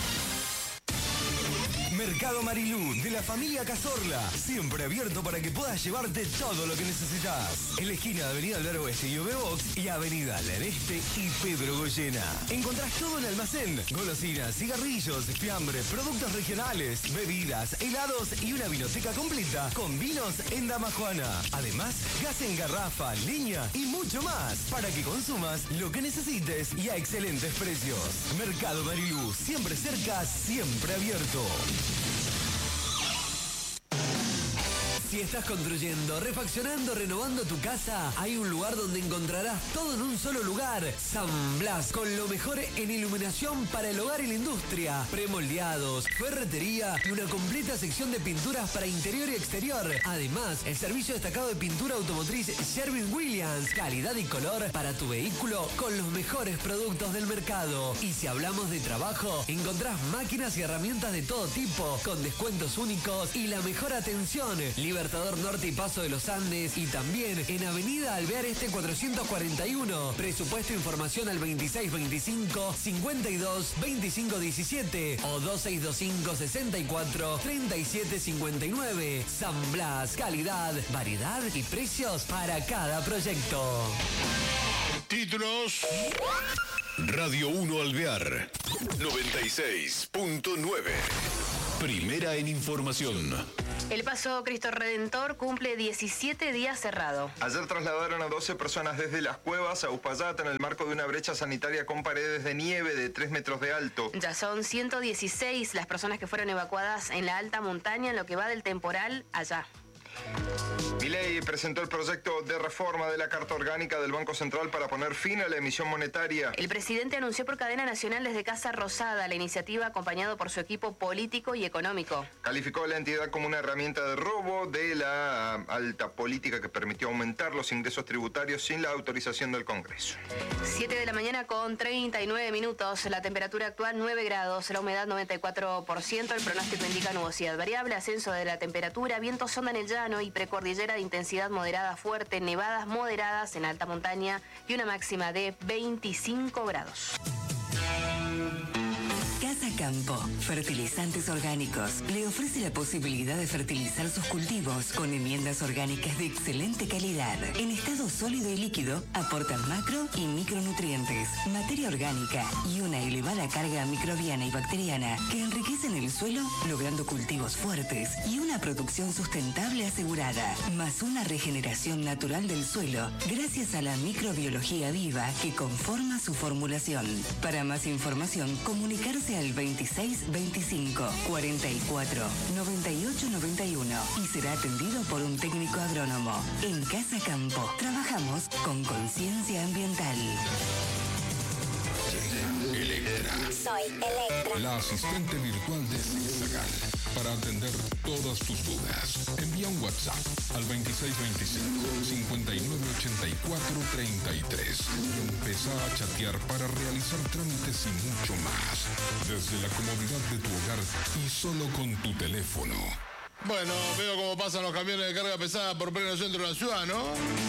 Mercado Marilú, de la familia Cazorla. Siempre abierto para que puedas llevarte todo lo que necesitas. En la esquina de Avenida Alvear Oeste y O B Box y Avenida del Este y Pedro Goyena. Encontrás todo en el almacén. Golosinas, cigarrillos, fiambre, productos regionales, bebidas, helados y una vinoteca completa con vinos en Dama Juana. Además, gas en garrafa, leña y mucho más para que consumas lo que necesites y a excelentes precios. Mercado Marilú, siempre cerca, siempre abierto.
Si estás construyendo, refaccionando, renovando tu casa, hay un lugar donde encontrarás todo en un solo lugar. San Blas, con lo mejor en iluminación para el hogar y la industria. Premoldeados, ferretería y una completa sección de pinturas para interior y exterior. Además, el servicio destacado de pintura automotriz Sherwin-Williams. Calidad y color para tu vehículo con los mejores productos del mercado. Y si hablamos de trabajo, encontrás máquinas y herramientas de todo tipo, con descuentos únicos y la mejor atención. Libertador Norte y Paso de los Andes, y también en Avenida Alvear Este cuatrocientos cuarenta y uno. Presupuesto e información al veintiséis veinticinco cincuenta y dos veinticinco diecisiete o dos seis dos cinco sesenta y cuatro treinta y siete cincuenta y nueve. San Blas, calidad, variedad y precios para cada proyecto.
Títulos.
Radio uno Alvear, noventa y seis punto nueve. Primera en información.
El Paso Cristo Redentor cumple diecisiete días cerrado.
Ayer trasladaron a doce personas desde las cuevas a Uspallata en el marco de una brecha sanitaria con paredes de nieve de tres metros de alto.
Ya son ciento dieciséis las personas que fueron evacuadas en la alta montaña en lo que va del temporal allá.
Milei presentó el proyecto de reforma de la Carta Orgánica del Banco Central para poner fin a la emisión monetaria.
El presidente anunció por cadena nacional desde Casa Rosada la iniciativa, acompañado por su equipo político y económico.
Calificó a la entidad como una herramienta de robo de la alta política que permitió aumentar los ingresos tributarios sin la autorización del Congreso.
siete de la mañana con treinta y nueve minutos. La temperatura actual nueve grados, la humedad noventa y cuatro por ciento. El pronóstico indica nubosidad variable, ascenso de la temperatura, vientos sondan el llano y precordillera de intensidad moderada fuerte, nevadas moderadas en alta montaña y una máxima de veinticinco grados.
Casa Campo, fertilizantes orgánicos, le ofrece la posibilidad de fertilizar sus cultivos con enmiendas orgánicas de excelente calidad. En estado sólido y líquido, aportan macro y micronutrientes, materia orgánica y una elevada carga microbiana y bacteriana que enriquecen el suelo, logrando cultivos fuertes y una producción sustentable asegurada, más una regeneración natural del suelo gracias a la microbiología viva que conforma su formulación. Para más información, comunicarse al veintiséis veinticinco cuarenta y cuatro noventa y ocho noventa y uno y será atendido por un técnico agrónomo. En Casa Campo trabajamos con conciencia ambiental.
Electra.
Soy Electra.
La asistente virtual de Zigzagal. Para atender todas tus dudas, envía un WhatsApp al veintiséis veinticinco cincuenta y nueve ochenta y cuatro treinta y tres y empezá a chatear para realizar trámites y mucho más. Desde la comodidad de tu hogar y solo con tu teléfono.
Bueno, veo cómo pasan los camiones de carga pesada por pleno centro de la ciudad, ¿no?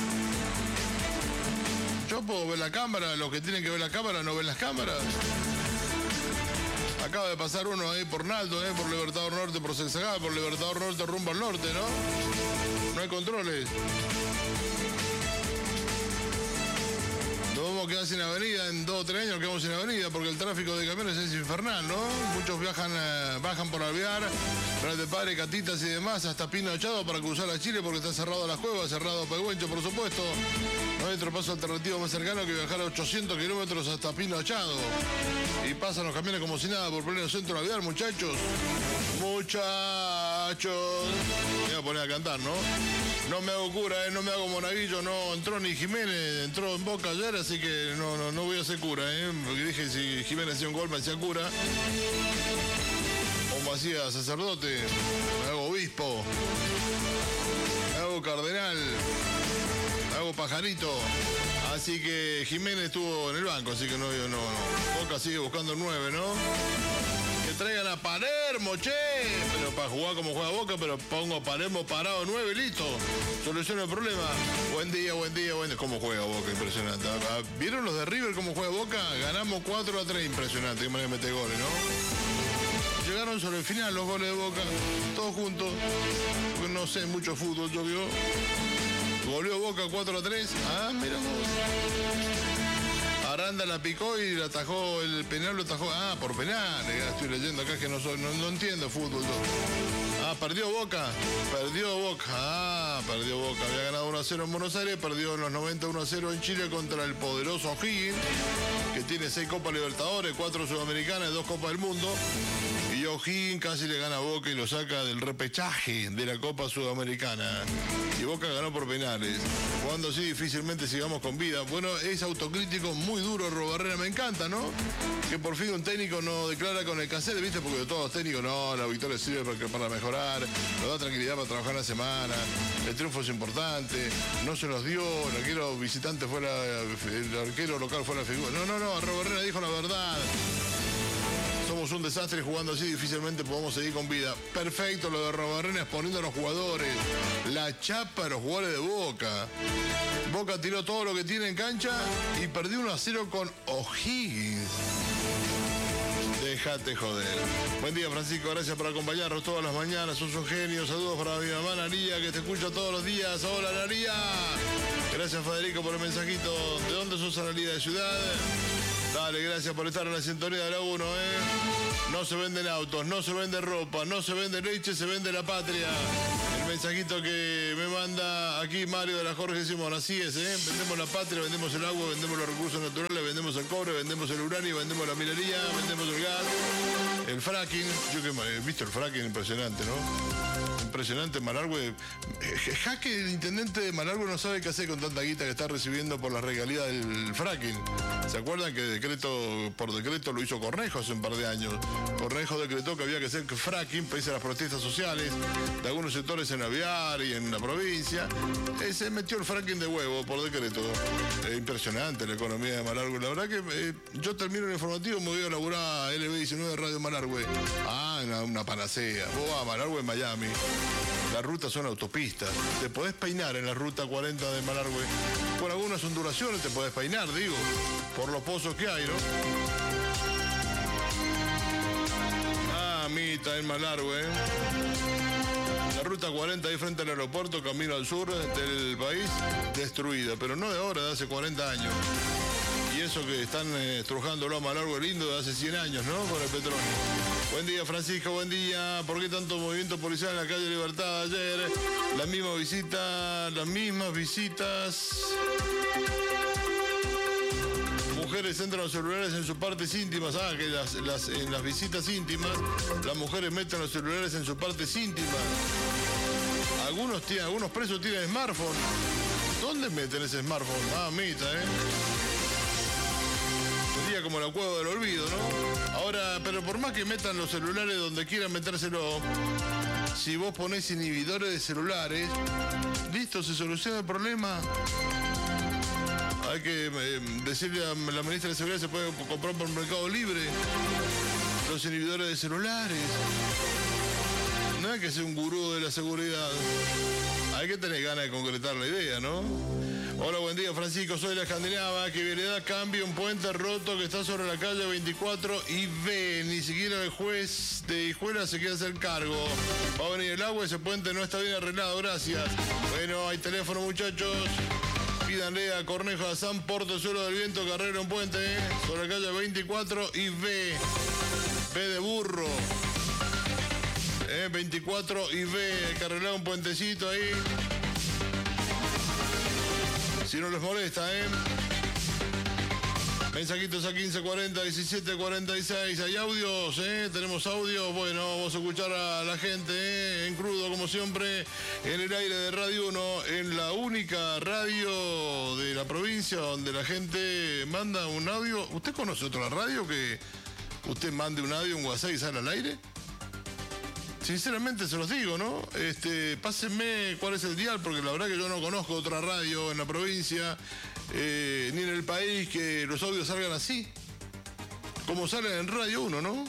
Yo puedo ver la cámara, los que tienen que ver la cámara no ven las cámaras. Acaba de pasar uno ahí por Naldo, ¿eh? Por Libertador Norte, por Zigzagal, por Libertador Norte rumbo al norte, ¿no? No hay controles. Nos vamos a quedar sin avenida, en dos o tres años quedamos sin avenida porque el tráfico de camiones es infernal, ¿no? Muchos viajan, eh, bajan por Alvear, Real de Padre, Catitas y demás, hasta Pino Echado para cruzar a Chile porque está cerrado las cuevas, cerrado Pehuencho, por supuesto. No hay otro paso alternativo más cercano que viajar a ochocientos kilómetros hasta Pino Echado. Y pasan los camiones como si nada por pleno centro de Alvear, muchachos. Muchachos. Me voy a poner a cantar, ¿no? No me hago cura, ¿eh? No me hago monaguillo, no entró ni Jiménez, entró en Boca ayer, así que no, no, no voy a ser cura, ¿eh? Porque dije, si Jiménez hacía un gol, me hacía cura. O me hacía sacerdote, me hago obispo, me hago cardenal, me hago pajarito. Así que Jiménez estuvo en el banco, así que no, no, no. Boca sigue buscando el nueve, ¿no? Que traigan a Palermo, che. Pero para jugar como juega Boca, pero pongo a Palermo parado nueve, listo. Soluciona el problema. Buen día, buen día, buen día. ¿Cómo juega Boca? Impresionante. ¿Vieron los de River cómo juega Boca? Ganamos cuatro a tres, impresionante. Qué manera de meter goles, ¿no? Llegaron sobre el final los goles de Boca, todos juntos. Porque no sé mucho fútbol, yo vio. Goleó Boca cuatro a tres. Ah, mira vos. Aranda la picó y la atajó, el penal lo atajó. Ah, por penal. Estoy leyendo acá que no, soy, no, no entiendo fútbol. No. Ah, perdió Boca. Perdió Boca. Ah, perdió Boca. Había ganado uno a cero en Buenos Aires, perdió en los noventa uno a cero en Chile contra el poderoso O'Higgins, que tiene seis Copas Libertadores, cuatro Sudamericanas, dos Copas del Mundo. Y O'Higgins casi le gana a Boca y lo saca del repechaje de la Copa Sudamericana. Y Boca ganó por penales. Jugando así difícilmente sigamos con vida. Bueno, es autocrítico muy duro Robarrena, me encanta, ¿no? Que por fin un técnico no declara con el cassette, ¿viste? Porque todos los técnicos, no, la victoria sirve para, para mejorar, nos da tranquilidad para trabajar la semana, el triunfo es importante, no se nos dio, el arquero visitante fue la, el arquero local fue la figura. No, no, no, Robarrena dijo la verdad. Somos un desastre jugando así, difícilmente podemos seguir con vida. Perfecto lo de Robarrena exponiendo a los jugadores. La chapa de los jugadores de Boca. Boca tiró todo lo que tiene en cancha y perdió uno a cero con O'Higgins. Déjate joder. Buen día, Francisco, gracias por acompañarnos todas las mañanas. Sos un genio. Saludos para mi mamá Naría, que te escucha todos los días. Hola, Naría. Gracias, Federico, por el mensajito. ¿De dónde sos, Analía? ¿De Ciudad? Dale, gracias por estar en la sintonía de la uno, ¿eh? No se venden autos, no se vende ropa, no se vende leche, se vende la patria. El mensajito que me manda aquí Mario de la Jorge Simón, así es, ¿eh? Vendemos la patria, vendemos el agua, vendemos los recursos naturales, vendemos el cobre, vendemos el uranio, vendemos la minería, vendemos el gas, el fracking. Yo que he visto el fracking, impresionante, ¿no? Impresionante, Malargüe. Jaque, el intendente de Malargüe no sabe qué hacer con tanta guita que está recibiendo por la regalía del fracking. ¿Se acuerdan que decreto por decreto lo hizo Cornejo hace un par de años? Cornejo decretó que había que hacer fracking, pese a las protestas sociales de algunos sectores en Aviar y en la provincia. Eh, se metió el fracking de huevo por decreto. Eh, impresionante la economía de Malargüe. La verdad que eh, yo termino el informativo, me voy a laburar a L B diecinueve Radio Malargüe. Ah, una, una panacea. Vos vas a Malargüe en Miami. Las rutas son autopistas. Te podés peinar en la ruta cuarenta de Malargüe. Por algunas ondulaciones te podés peinar, digo. Por los pozos que hay, ¿no? Ah, Mita, en Malargüe. La ruta cuarenta ahí frente al aeropuerto, camino al sur del país, destruida. Pero no de ahora, de hace cuarenta años. Y eso que están eh, estrujándolo a Malargüe lindo de hace cien años, ¿no? Con el petróleo. Buen día, Francisco, buen día. ¿Por qué tanto movimiento policial en la calle Libertad ayer? La misma visita, las mismas visitas. Mujeres entran los celulares en sus partes íntimas. Ah, que las, las, en las visitas íntimas, las mujeres meten los celulares en sus partes íntimas. Algunos, tienen, algunos presos tienen smartphone. ¿Dónde meten ese smartphone? Ah, mita, ¿eh? Sería como la cueva del olvido, ¿no? Ahora, pero por más que metan los celulares donde quieran metérselo, si vos ponés inhibidores de celulares, listo, se soluciona el problema. Hay que eh, decirle a la ministra de Seguridad, se puede comprar por Mercado Libre los inhibidores de celulares. No hay que ser un gurú de la seguridad. Hay que tener ganas de concretar la idea, ¿no? Hola, buen día, Francisco, soy la Escandinava. Que Vialidad cambie un puente roto que está sobre la calle veinticuatro y B. Ni siquiera el juez de Hijuela se quiere hacer cargo. Va a venir el agua, ese puente no está bien arreglado, gracias. Bueno, hay teléfono, muchachos. Pídanle a Cornejo a San Porto, suelo del viento, que arregle un puente, ¿eh? Sobre la calle veinticuatro y B. B de burro. Eh, veinticuatro y B. Hay que arreglar un puentecito ahí. Si no les molesta, ¿eh? Mensajitos a quince cuarenta, diecisiete cuarenta y seis. Hay audios, ¿eh? Tenemos audios. Bueno, vamos a escuchar a la gente, ¿eh? En crudo, como siempre, en el aire de Radio uno, en la única radio de la provincia donde la gente manda un audio. ¿Usted conoce otra radio que usted mande un audio, un WhatsApp y sale al aire? Sinceramente se los digo, ¿no? Este, pásenme cuál es el dial, porque la verdad que yo no conozco otra radio en la provincia, eh, ni en el país, que los audios salgan así, como salen en Radio uno, ¿no?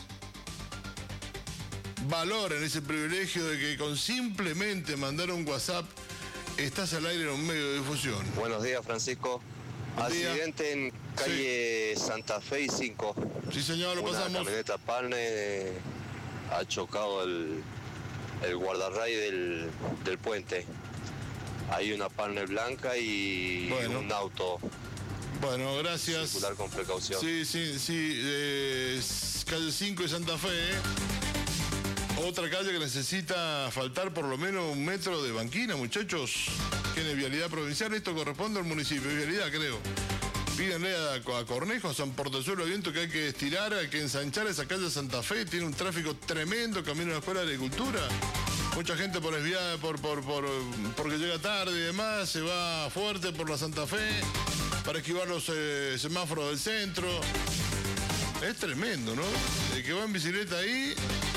Valoren ese privilegio de que con simplemente mandar un WhatsApp estás al aire en un medio de difusión.
Buenos días, Francisco. Buen Accidente día. En calle sí. Santa Fe y cinco.
Sí, señor, lo
Una
pasamos.
Una camioneta Palne eh, ha chocado el, el guardarray del, del puente. Hay una Palne blanca y bueno. un auto.
Bueno, gracias.
Circular con precaución.
Sí, sí, sí. Eh, calle cinco y Santa Fe, ¿eh? Otra calle que necesita faltar por lo menos un metro de banquina, muchachos. Tiene vialidad provincial, esto corresponde al municipio, vialidad creo. Pídanle a, a Cornejo, a San Portezuelo Viento, que hay que estirar, hay que ensanchar esa calle Santa Fe. Tiene un tráfico tremendo, camino a la Escuela de Agricultura. Mucha gente por desviada, por, por, por, porque llega tarde y demás, se va fuerte por la Santa Fe para esquivar los eh, semáforos del centro. Es tremendo, ¿no? El que va en bicicleta ahí,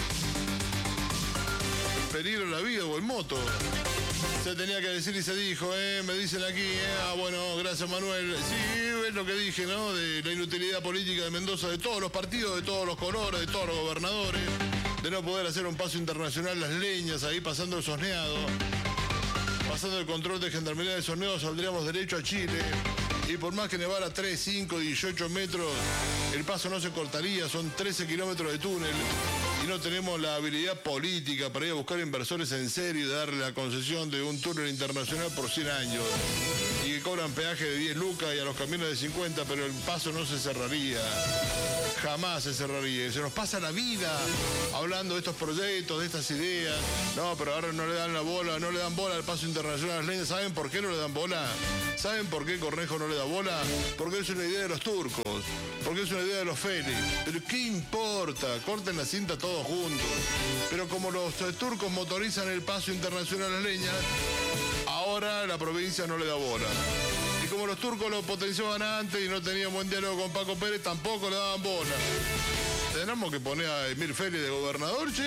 peligro la vida o en moto. Se tenía que decir y se dijo, ¿eh? Me dicen aquí, ¿eh? Ah, bueno, gracias Manuel. Sí, es lo que dije, ¿no? De la inutilidad política de Mendoza, de todos los partidos, de todos los colores, de todos los gobernadores, de no poder hacer un paso internacional, las leñas ahí pasando el sosneado. Pasando el control de Gendarmería de Sosneado saldríamos derecho a Chile. Y por más que nevara tres, cinco, dieciocho metros, el paso no se cortaría, son trece kilómetros de túnel. Y no tenemos la habilidad política para ir a buscar inversores en serio y darle la concesión de un túnel internacional por cien años. Y que cobran peaje de diez lucas y a los camiones de cincuenta, pero el paso no se cerraría. Jamás se cerraría. Se nos pasa la vida hablando de estos proyectos, de estas ideas. No, pero ahora no le dan la bola, no le dan bola al paso internacional a las leñas. ¿Saben por qué no le dan bola? ¿Saben por qué Cornejo no le da bola? Porque es una idea de los turcos, porque es una idea de los Félix. Pero ¿qué importa? Corten la cinta todos juntos. Pero como los eh, turcos motorizan el paso internacional a las leñas, ahora la provincia no le da bola. Y como los turcos lo potenciaban antes y no tenían buen diálogo con Paco Pérez, tampoco le daban bola. Tenemos que poner a Emil Félix de gobernador, che.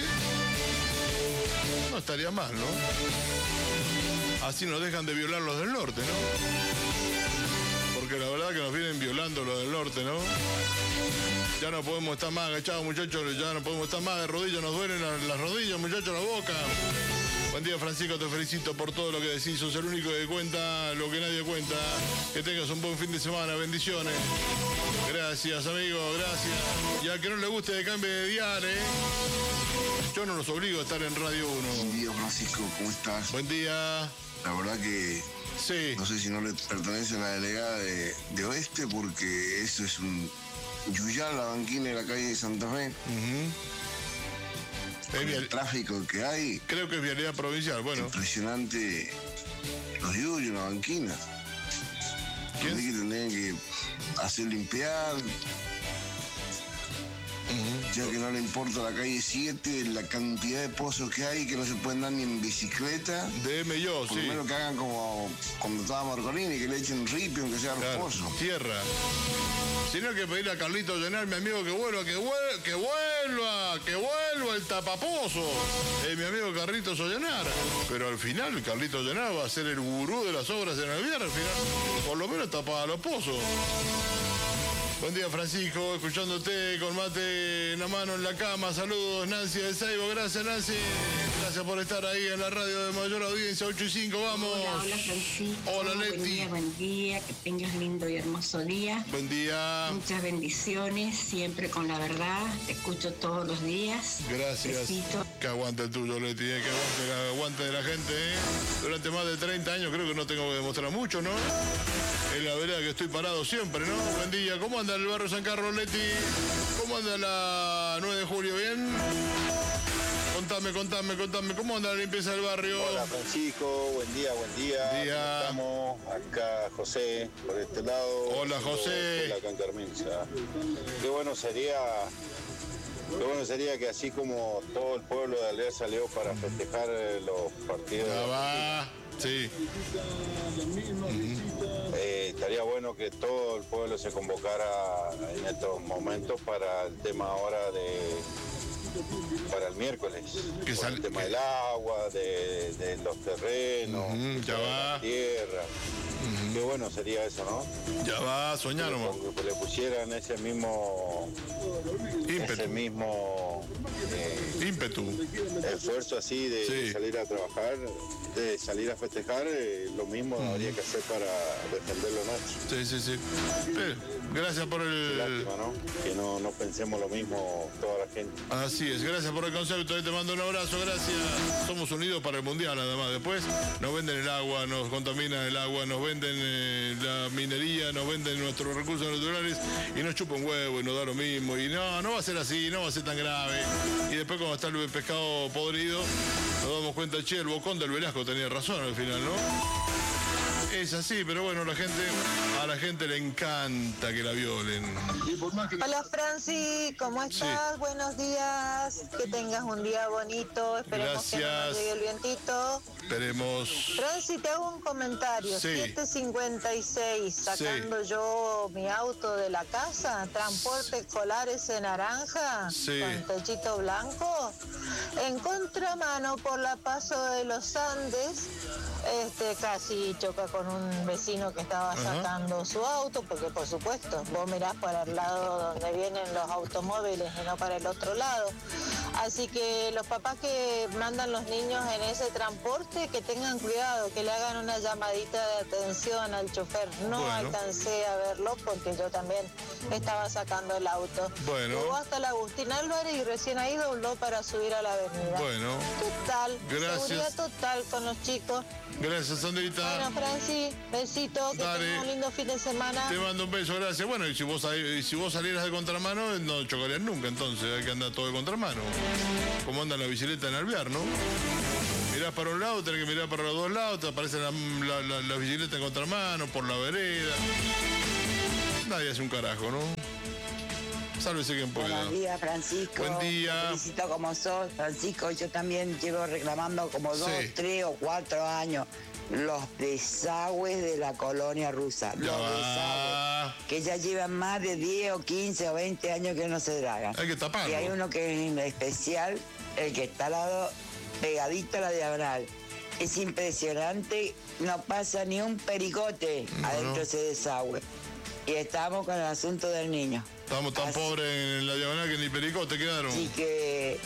No estaría mal, ¿no? Así nos dejan de violar los del norte, ¿no? Porque la verdad que nos vienen violando los del norte, ¿no? Ya no podemos estar más agachados, muchachos, ya no podemos estar más de rodillas, nos duelen las, las rodillas, muchachos, la boca. Buen día, Francisco, te felicito por todo lo que decís, sos el único que cuenta lo que nadie cuenta. Que tengas un buen fin de semana, bendiciones. Gracias, amigo, gracias. Y al que no le guste, de cambio de dial, ¿eh? Yo no los obligo a estar en Radio uno.
Buen día, Francisco, ¿cómo estás?
Buen día.
La verdad que
sí.
No sé si no le pertenece a la delegada de, de Oeste, porque eso es un yuyá, la banquina de la calle de Santa Fe.
Uh-huh.
El, el tráfico que hay.
Creo que es vialidad provincial, bueno.
Impresionante los yuyos, la banquina. ¿Quién? Que tendrían que hacer limpiar. Uh-huh. Ya que no le importa la calle siete, la cantidad de pozos que hay que no se pueden dar ni en bicicleta.
Deme yo,
Por
sí.
Por lo menos que hagan como cuando estaba Marcolini, que le echen ripio, aunque sea
claro,
los pozos.
Tierra. Si no hay que pedirle a Carlito Llenar, mi amigo, que vuelva, que vuelva, que vuelva, que vuelva el tapapozo. Eh, mi amigo Carlitos Llenar. Pero al final, Carlito Llenar va a ser el gurú de las obras en el viernes, al final. Por lo menos tapaba los pozos. Buen día, Francisco, escuchándote con mate en la mano en la cama. Saludos, Nancy de Seibo. Gracias, Nancy. Gracias por estar ahí en la radio de mayor audiencia, ocho y cinco. Vamos.
Hola, hola, Francisco.
Hola, Leti.
Buen día, buen día. Que tengas lindo y hermoso día.
Buen día.
Muchas bendiciones, siempre con la verdad. Te escucho todos los días.
Gracias.
Besito.
Que aguante el tuyo, Leti, eh, que aguante, que aguante de la gente. Eh. Durante más de treinta años creo que no tengo que demostrar mucho, ¿no? Es la verdad que estoy parado siempre, ¿no? Buen día. ¿Cómo anda el barrio San Carlos, Leti? ¿Cómo anda la nueve de julio? ¿Bien? Contame, contame, contame. ¿Cómo anda la limpieza del barrio?
Hola, Francisco. Buen día, buen día.
Buen día.
Estamos acá, José, por este lado.
Hola, José.
Hola, Cancarmensa. Qué bueno sería... Qué bueno sería que así como todo el pueblo de Alvear salió para festejar los partidos...
Ya va. Sí.
Eh, estaría bueno que todo el pueblo se convocara en estos momentos para el tema ahora de para el miércoles,
que sal...
el tema
que...
del agua, de, de los terrenos,
uh-huh, ya
de
va.
la tierra. Uh-huh. Qué bueno sería eso, ¿no?
Ya va, soñamos.
Que le pusieran ese mismo
ímpetu,
ese mismo eh,
ímpetu,
esfuerzo así de, sí. de salir a trabajar, de salir a festejar, eh, lo mismo uh-huh. habría que hacer para defender lo nuestro.
Sí, sí, sí. Eh, gracias por el...
Lástima, ¿no? Que no, no pensemos lo mismo toda la gente.
Así es, gracias por el concepto, te mando un abrazo, gracias. Somos unidos para el Mundial, además. Después nos venden el agua, nos contaminan el agua, nos venden eh, la minería, nos venden nuestros recursos naturales y nos chupa un huevo y nos da lo mismo. Y no, no va a ser así, no va a ser tan grave. Y después cuando está el pescado podrido, nos damos cuenta, che, el bocón del Velasco tenía razón al final, ¿no? Es así, pero bueno, la gente, a la gente le encanta que la violen.
Hola Franci, ¿cómo estás? Sí. Buenos días, que tengas un día bonito, esperemos
Gracias.
que no nos llegue el vientito.
Esperemos.
Franci, te hago un comentario.
Sí.
siete cincuenta y seis, sacando sí. yo mi auto de la casa, transporte escolar ese naranja,
sí.
con techito blanco, en contramano por la Paso de los Andes, este casi choca con un vecino que estaba Ajá. sacando su auto, porque por supuesto, vos mirás para el lado donde vienen los automóviles y no para el otro lado. Así que los papás que mandan los niños en ese transporte, que tengan cuidado, que le hagan una llamadita de atención al chofer. No bueno. alcancé a verlo porque yo también estaba sacando el auto.
Bueno.
Llegó hasta el Agustín Álvarez y recién ahí dobló para subir a la avenida.
Bueno.
Total.
Gracias.
Seguridad total con los chicos.
Gracias, Sandrita.
Bueno, Franci, besito, que tengas un lindo fin de semana.
Te mando un beso, gracias. Bueno, y si vos, si vos salieras de contramano, no chocarías nunca, entonces hay que andar todo de contramano. Como anda la bicicleta en Alvear, ¿no? Mirás para un lado, tenés que mirar para los dos lados, te aparece la, la, la, la bicicleta en contramano, por la vereda. Nadie hace un carajo, ¿no? Sálvese quien pueda.
Buenos días, Francisco.
Buen día.
Te felicito como sos, Francisco. Yo también llevo reclamando como dos, sí. tres o cuatro años los desagües de la colonia rusa.
Ya
los
va.
desagües. Que ya llevan más de diez o quince o veinte años que no se dragan.
Hay que taparlo.
Y hay uno que es especial, el que está al lado, pegadito a la diagonal. Es impresionante, no pasa ni un pericote no, adentro de no. ese desagüe. Y estamos con el asunto del niño.
Estamos tan Así. pobres en la diagonal que ni pericote quedaron.
Así que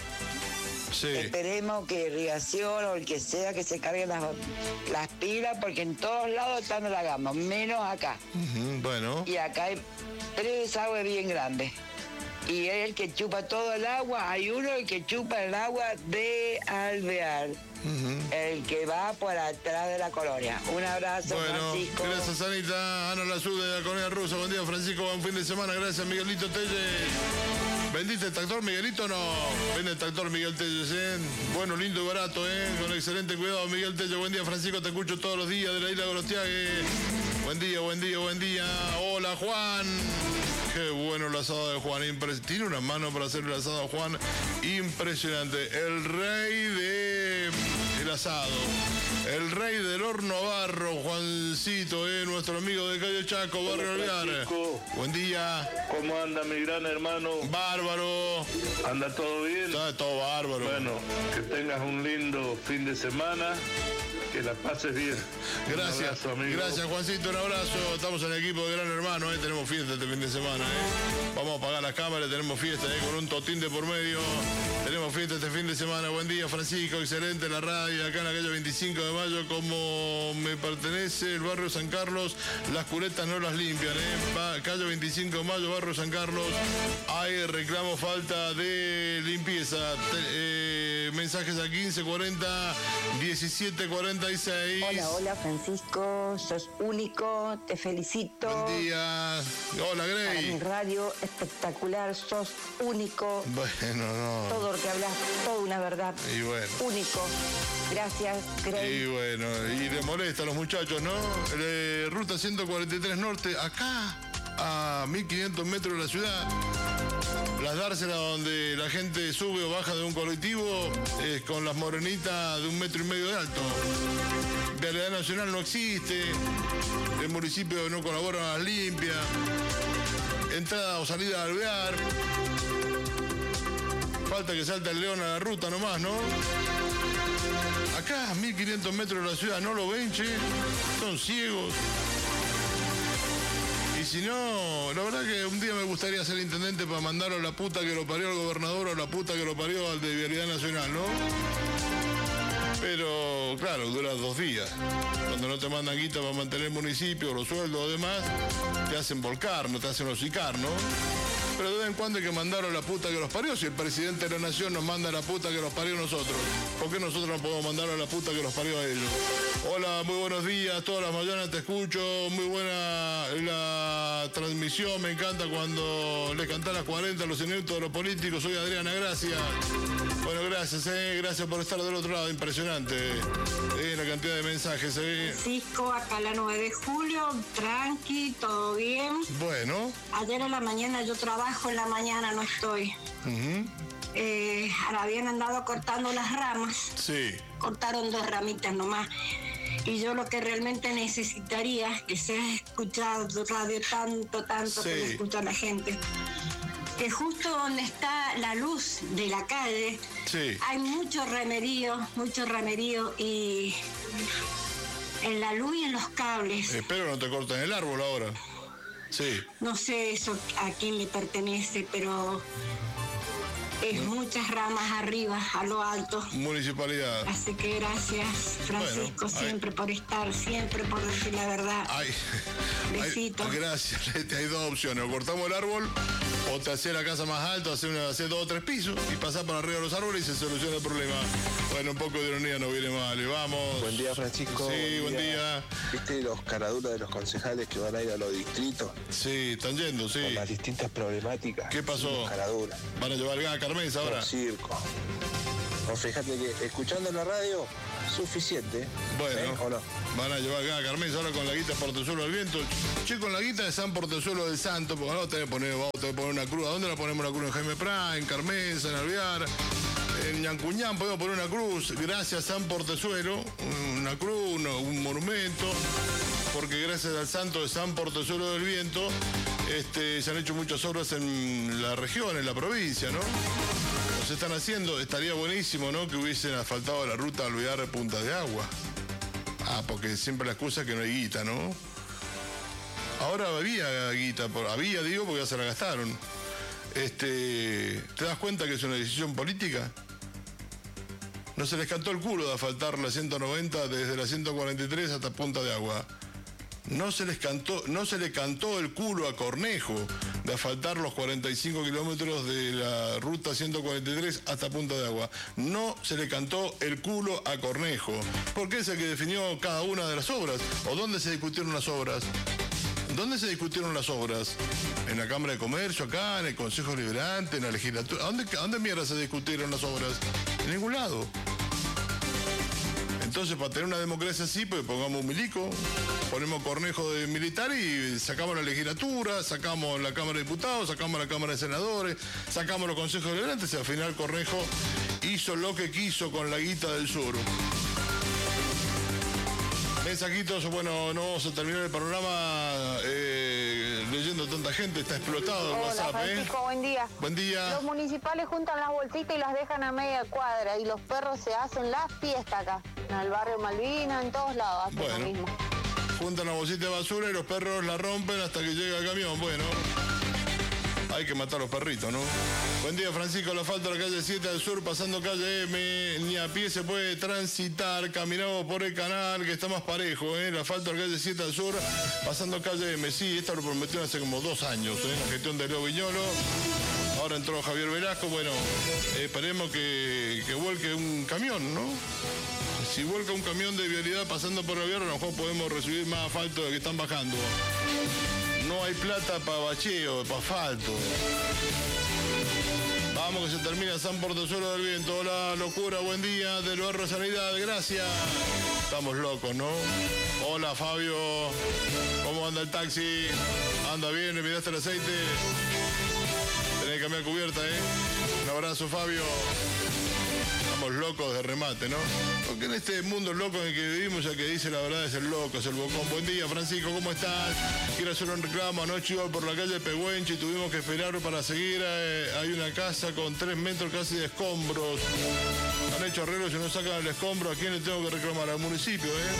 sí. esperemos que irrigación o el que sea que se carguen las, las pilas, porque en todos lados están halagando, menos acá.
Uh-huh, bueno.
Y acá hay tres desagües bien grandes. Y es el que chupa todo el agua. Hay uno el que chupa el agua de Alvear. Uh-huh. El que va por atrás de la colonia. Un abrazo,
bueno,
Francisco.
Gracias, Anita. Ana Lazú de la colonia rusa. Buen día, Francisco. Buen fin de semana. Gracias, Miguelito Telle. ¿Vendiste el tractor, Miguelito? No. Vende el tractor, Miguel Telle. ¿eh? Bueno, lindo y barato, ¿eh? Con excelente cuidado, Miguel Telle. Buen día, Francisco. Te escucho todos los días de la isla de Gorostiague. Buen día, buen día, buen día. Hola, Juan. Qué bueno el asado de Juan. Impres- Tiene una mano para hacer el asado de Juan. Impresionante. El rey de el asado. El rey del horno a barro, Juancito, eh, nuestro amigo de Calle Chaco, Barrio Alvear. Buen día.
¿Cómo anda mi gran hermano?
Bárbaro.
¿Anda todo bien?
Está todo bárbaro.
Bueno, que tengas un lindo fin de semana. Que la pases bien.
Gracias, abrazo, gracias Juancito, un abrazo. Estamos en el equipo de Gran Hermano, ¿eh? Tenemos fiesta este fin de semana. ¿eh? Vamos a apagar las cámaras, tenemos fiesta ¿eh? con un totín de por medio. Tenemos fiesta este fin de semana. Buen día, Francisco, excelente la radio. Acá en la calle veinticinco de mayo, como me pertenece el barrio San Carlos, las culetas no las limpian. ¿eh? Calle veinticinco de mayo, barrio San Carlos, hay reclamo, falta de limpieza. Te, eh, mensajes a quince cuarenta, diecisiete cuarenta.
Hola, hola Francisco, sos único, te felicito.
Buen día. Hola, Grey.
Para mi radio, espectacular, sos único.
Bueno, no.
Todo lo que hablas, toda una verdad.
Y bueno.
Único. Gracias, Grey.
Y bueno, y le molesta a los muchachos, ¿no? Eh, ruta ciento cuarenta y tres Norte, acá, a mil quinientos metros de la ciudad. Las dársenas donde la gente sube o baja de un colectivo eh, con las morenitas de un metro y medio de alto. Vialidad Nacional no existe, el municipio no colabora a las limpias, entrada o salida de Alvear. Falta que salte el león a la ruta nomás, ¿no? Acá, a mil quinientos metros de la ciudad, ¿no lo ven, che? Son ciegos. Y si no, la verdad que un día me gustaría ser intendente para mandarlo a la puta que lo parió al gobernador o a la puta que lo parió al de Vialidad Nacional, ¿no? Pero, claro, dura dos días. Cuando no te mandan guita para mantener el municipio, los sueldos o demás, te hacen volcar, no te hacen hocicar, ¿no? Pero de vez en cuando hay que mandarlo a la puta que los parió. Si el presidente de la nación nos manda a la puta que los parió a nosotros, ¿por qué nosotros no podemos mandarlo a la puta que los parió a ellos? Hola, muy buenos días, todas las mañanas te escucho, muy buena la transmisión, me encanta cuando le cantás las cuarenta a los inéditos de los políticos. Soy Adriana, gracias. Bueno, gracias, eh, gracias por estar del otro lado, impresionante eh, la cantidad de mensajes. Eh.
Francisco, acá la nueve de julio, tranqui, todo bien.
Bueno.
Ayer en la mañana yo trabajo, en la mañana no estoy.
Uh-huh.
eh, habían andado cortando las ramas.
Sí.
Cortaron dos ramitas nomás. Y yo lo que realmente necesitaría es que se haya escuchado radio tanto, tanto, sí, que me escucha la gente. Que justo donde está la luz de la calle, sí, hay mucho remerío, mucho remerío y en la luz y en los cables.
Espero no te corten el árbol ahora. Sí.
No sé eso a quién le pertenece, pero es ¿no? muchas ramas arriba, a lo alto.
Municipalidad.
Así que gracias, Francisco, bueno, siempre ay. por estar, siempre por decir la verdad.
Ay.
Besitos.
Ay, gracias, hay dos opciones, o cortamos el árbol o te haces la casa más alta, haces hace dos o tres pisos y pasás por arriba de los árboles y se soluciona el problema. Bueno, un poco de ironía no viene mal, y vamos.
Buen día, Francisco.
Sí, buen, buen día. día.
¿Viste los caraduras de los concejales que van a ir a los distritos?
Sí, están yendo, sí.
Con las distintas problemáticas.
¿Qué pasó?
Caraduras.
¿Van a llevar gas a Carmenza ahora?
Un circo. O fíjate que escuchando la radio, suficiente.
Bueno,
¿eh? ¿O no?
Van a llevar acá a Carmenza ahora con la guita de Portezuelo del Viento. Che, con la guita de San Portezuelo del Santo, porque no te voy a poner, vamos a poner una cruz. ¿A dónde la ponemos la cruz? En Jaime Prat, en Carmenza, en Alvear, en Ñancuñán podemos poner una cruz. Gracias San Portezuelo, una cruz, un, un monumento, porque gracias al santo de San Portezuelo del Viento este, se han hecho muchas obras en la región, en la provincia, ¿no? Se están haciendo, estaría buenísimo, ¿no? Que hubiesen asfaltado la ruta Alvear Punta de Agua. Ah, porque siempre la excusa es que no hay guita, ¿no? Ahora había guita, había, digo, porque ya se la gastaron. Este, ¿te das cuenta que es una decisión política? No se les cantó el culo de asfaltar la ciento noventa desde la ciento cuarenta y tres hasta Punta de Agua. No se les cantó, no se le cantó el culo a Cornejo de asfaltar los cuarenta y cinco kilómetros de la ruta ciento cuarenta y tres hasta Punta de Agua. No se le cantó el culo a Cornejo, porque es el que definió cada una de las obras. ¿O dónde se discutieron las obras? ¿Dónde se discutieron las obras? ¿En la Cámara de Comercio, acá, en el Consejo Liberante, en la legislatura? ¿A dónde, a dónde mierda se discutieron las obras? En ningún lado. Entonces, para tener una democracia así, pues pongamos un milico, ponemos Cornejo de militar y sacamos la legislatura, sacamos la Cámara de Diputados, sacamos la Cámara de Senadores, sacamos los consejos deliberantes y al final Cornejo hizo lo que quiso con la guita del sur. Mensajitos, bueno, no vamos a terminar el panorama eh, leyendo tanta gente, está explotado el
Hola,
WhatsApp,
Francisco,
¿eh?
buen día.
Buen día.
Los municipales juntan las bolsitas y las dejan a media cuadra y los perros se hacen la fiesta acá, en el barrio Malvina, en todos lados hacen
bueno,
lo mismo.
Juntan la bolsita de basura y los perros la rompen hasta que llega el camión, bueno. Hay que matar a los perritos, ¿no? Buen día, Francisco. La falta de la calle siete del sur, pasando calle M, ni a pie se puede transitar. Caminamos por el canal, que está más parejo, ¿eh? La falta de la calle siete del sur, pasando calle M. Sí, esto lo prometieron hace como dos años, ¿eh? La gestión de Leo Viñolo. Ahora entró Javier Velasco. Bueno, eh, esperemos que, que vuelque un camión, ¿no? Si vuelca un camión de vialidad pasando por el Alvear, a lo mejor podemos recibir más asfalto de que están bajando. No hay plata para bacheo, para asfalto. Vamos que se termina San Portezuelo del Viento. Hola, locura, buen día, del barrio Sanidad, gracias. Estamos locos, ¿no? Hola, Fabio. ¿Cómo anda el taxi? ¿Anda bien? ¿Le miraste el aceite? Tenés que cambiar cubierta, ¿eh? Un abrazo, Fabio. Estamos locos de remate, ¿no? Porque en este mundo loco en el que vivimos, ya que dice la verdad es el loco, es el bocón. Buen día, Francisco, ¿cómo estás? Quiero hacer un reclamo. Anoche iba por la calle Pehuenche y tuvimos que esperar para seguir. Eh, hay una casa con tres metros casi de escombros. Han hecho arreglos y no sacan el escombro. ¿A quién le tengo que reclamar? Al municipio, ¿eh?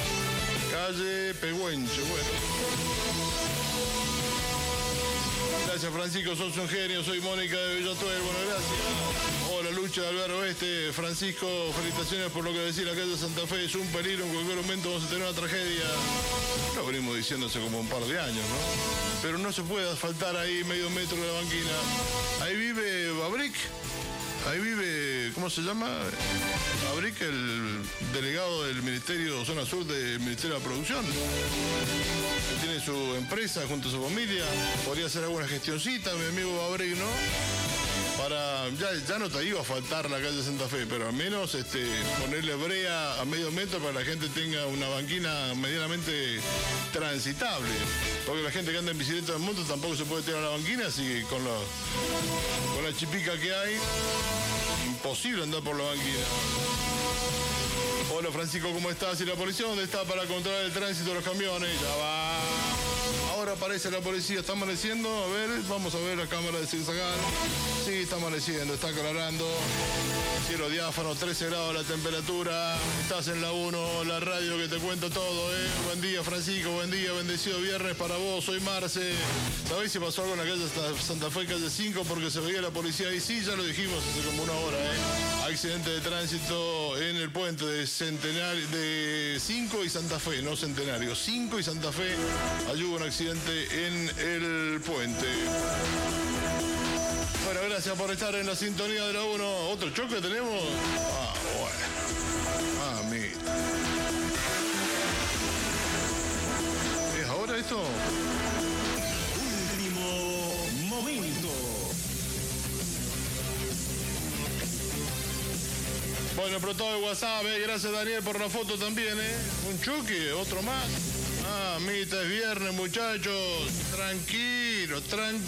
Calle Pehuenche, bueno. La Gracias, Francisco, sos un genio. Soy Mónica de Villatuel. Bueno, gracias. Hola, Lucha de Alvar Oeste. Francisco, felicitaciones por lo que decía la calle Santa Fe. Es un peligro, en cualquier momento vamos a tener una tragedia. Lo venimos diciendo hace como un par de años, ¿no? Pero no se puede asfaltar ahí medio metro de la banquina. Ahí vive Babric. Ahí vive, ¿cómo se llama? Babric, el delegado del Ministerio Zona Sur del Ministerio de la Producción. Tiene su empresa junto a su familia. Podría hacer alguna gestioncita, mi amigo Babric, ¿no? Para, ya, ya no te iba a faltar la calle Santa Fe, pero al menos este, ponerle brea a medio metro para que la gente tenga una banquina medianamente transitable. Porque la gente que anda en bicicleta del mundo tampoco se puede tirar a la banquina, así que con la, con la chipica que hay, imposible andar por la banquina. Hola, Francisco, ¿cómo estás? ¿Y la policía dónde está para controlar el tránsito de los camiones? Ya va. Ahora aparece la policía, está amaneciendo, a ver, vamos a ver la cámara de Zigzagar. Sí, está amaneciendo, está aclarando. Cielo diáfano, trece grados la temperatura. Estás en la uno, la radio que te cuento todo, ¿eh? Buen día, Francisco, buen día, bendecido viernes para vos, soy Marce. ¿Sabéis si pasó algo en la calle Santa Fe, calle cinco, porque se veía la policía ahí? Sí, ya lo dijimos hace como una hora, ¿eh? Accidente de tránsito en el puente de Centenario, de cinco y Santa Fe, no Centenario, cinco y Santa Fe. Ayuda un accidente en el puente. Bueno, gracias por estar en la sintonía de la uno. ¿Otro choque tenemos? Ah, bueno. Ah, mira. ¿Es ahora esto?
Último momento.
Bueno, pero todo el WhatsApp, ¿eh? Gracias, Daniel, por la foto también, ¿eh? Un choque, otro más. Ah, mitad es viernes, muchachos. Tranquilo, tranquilo.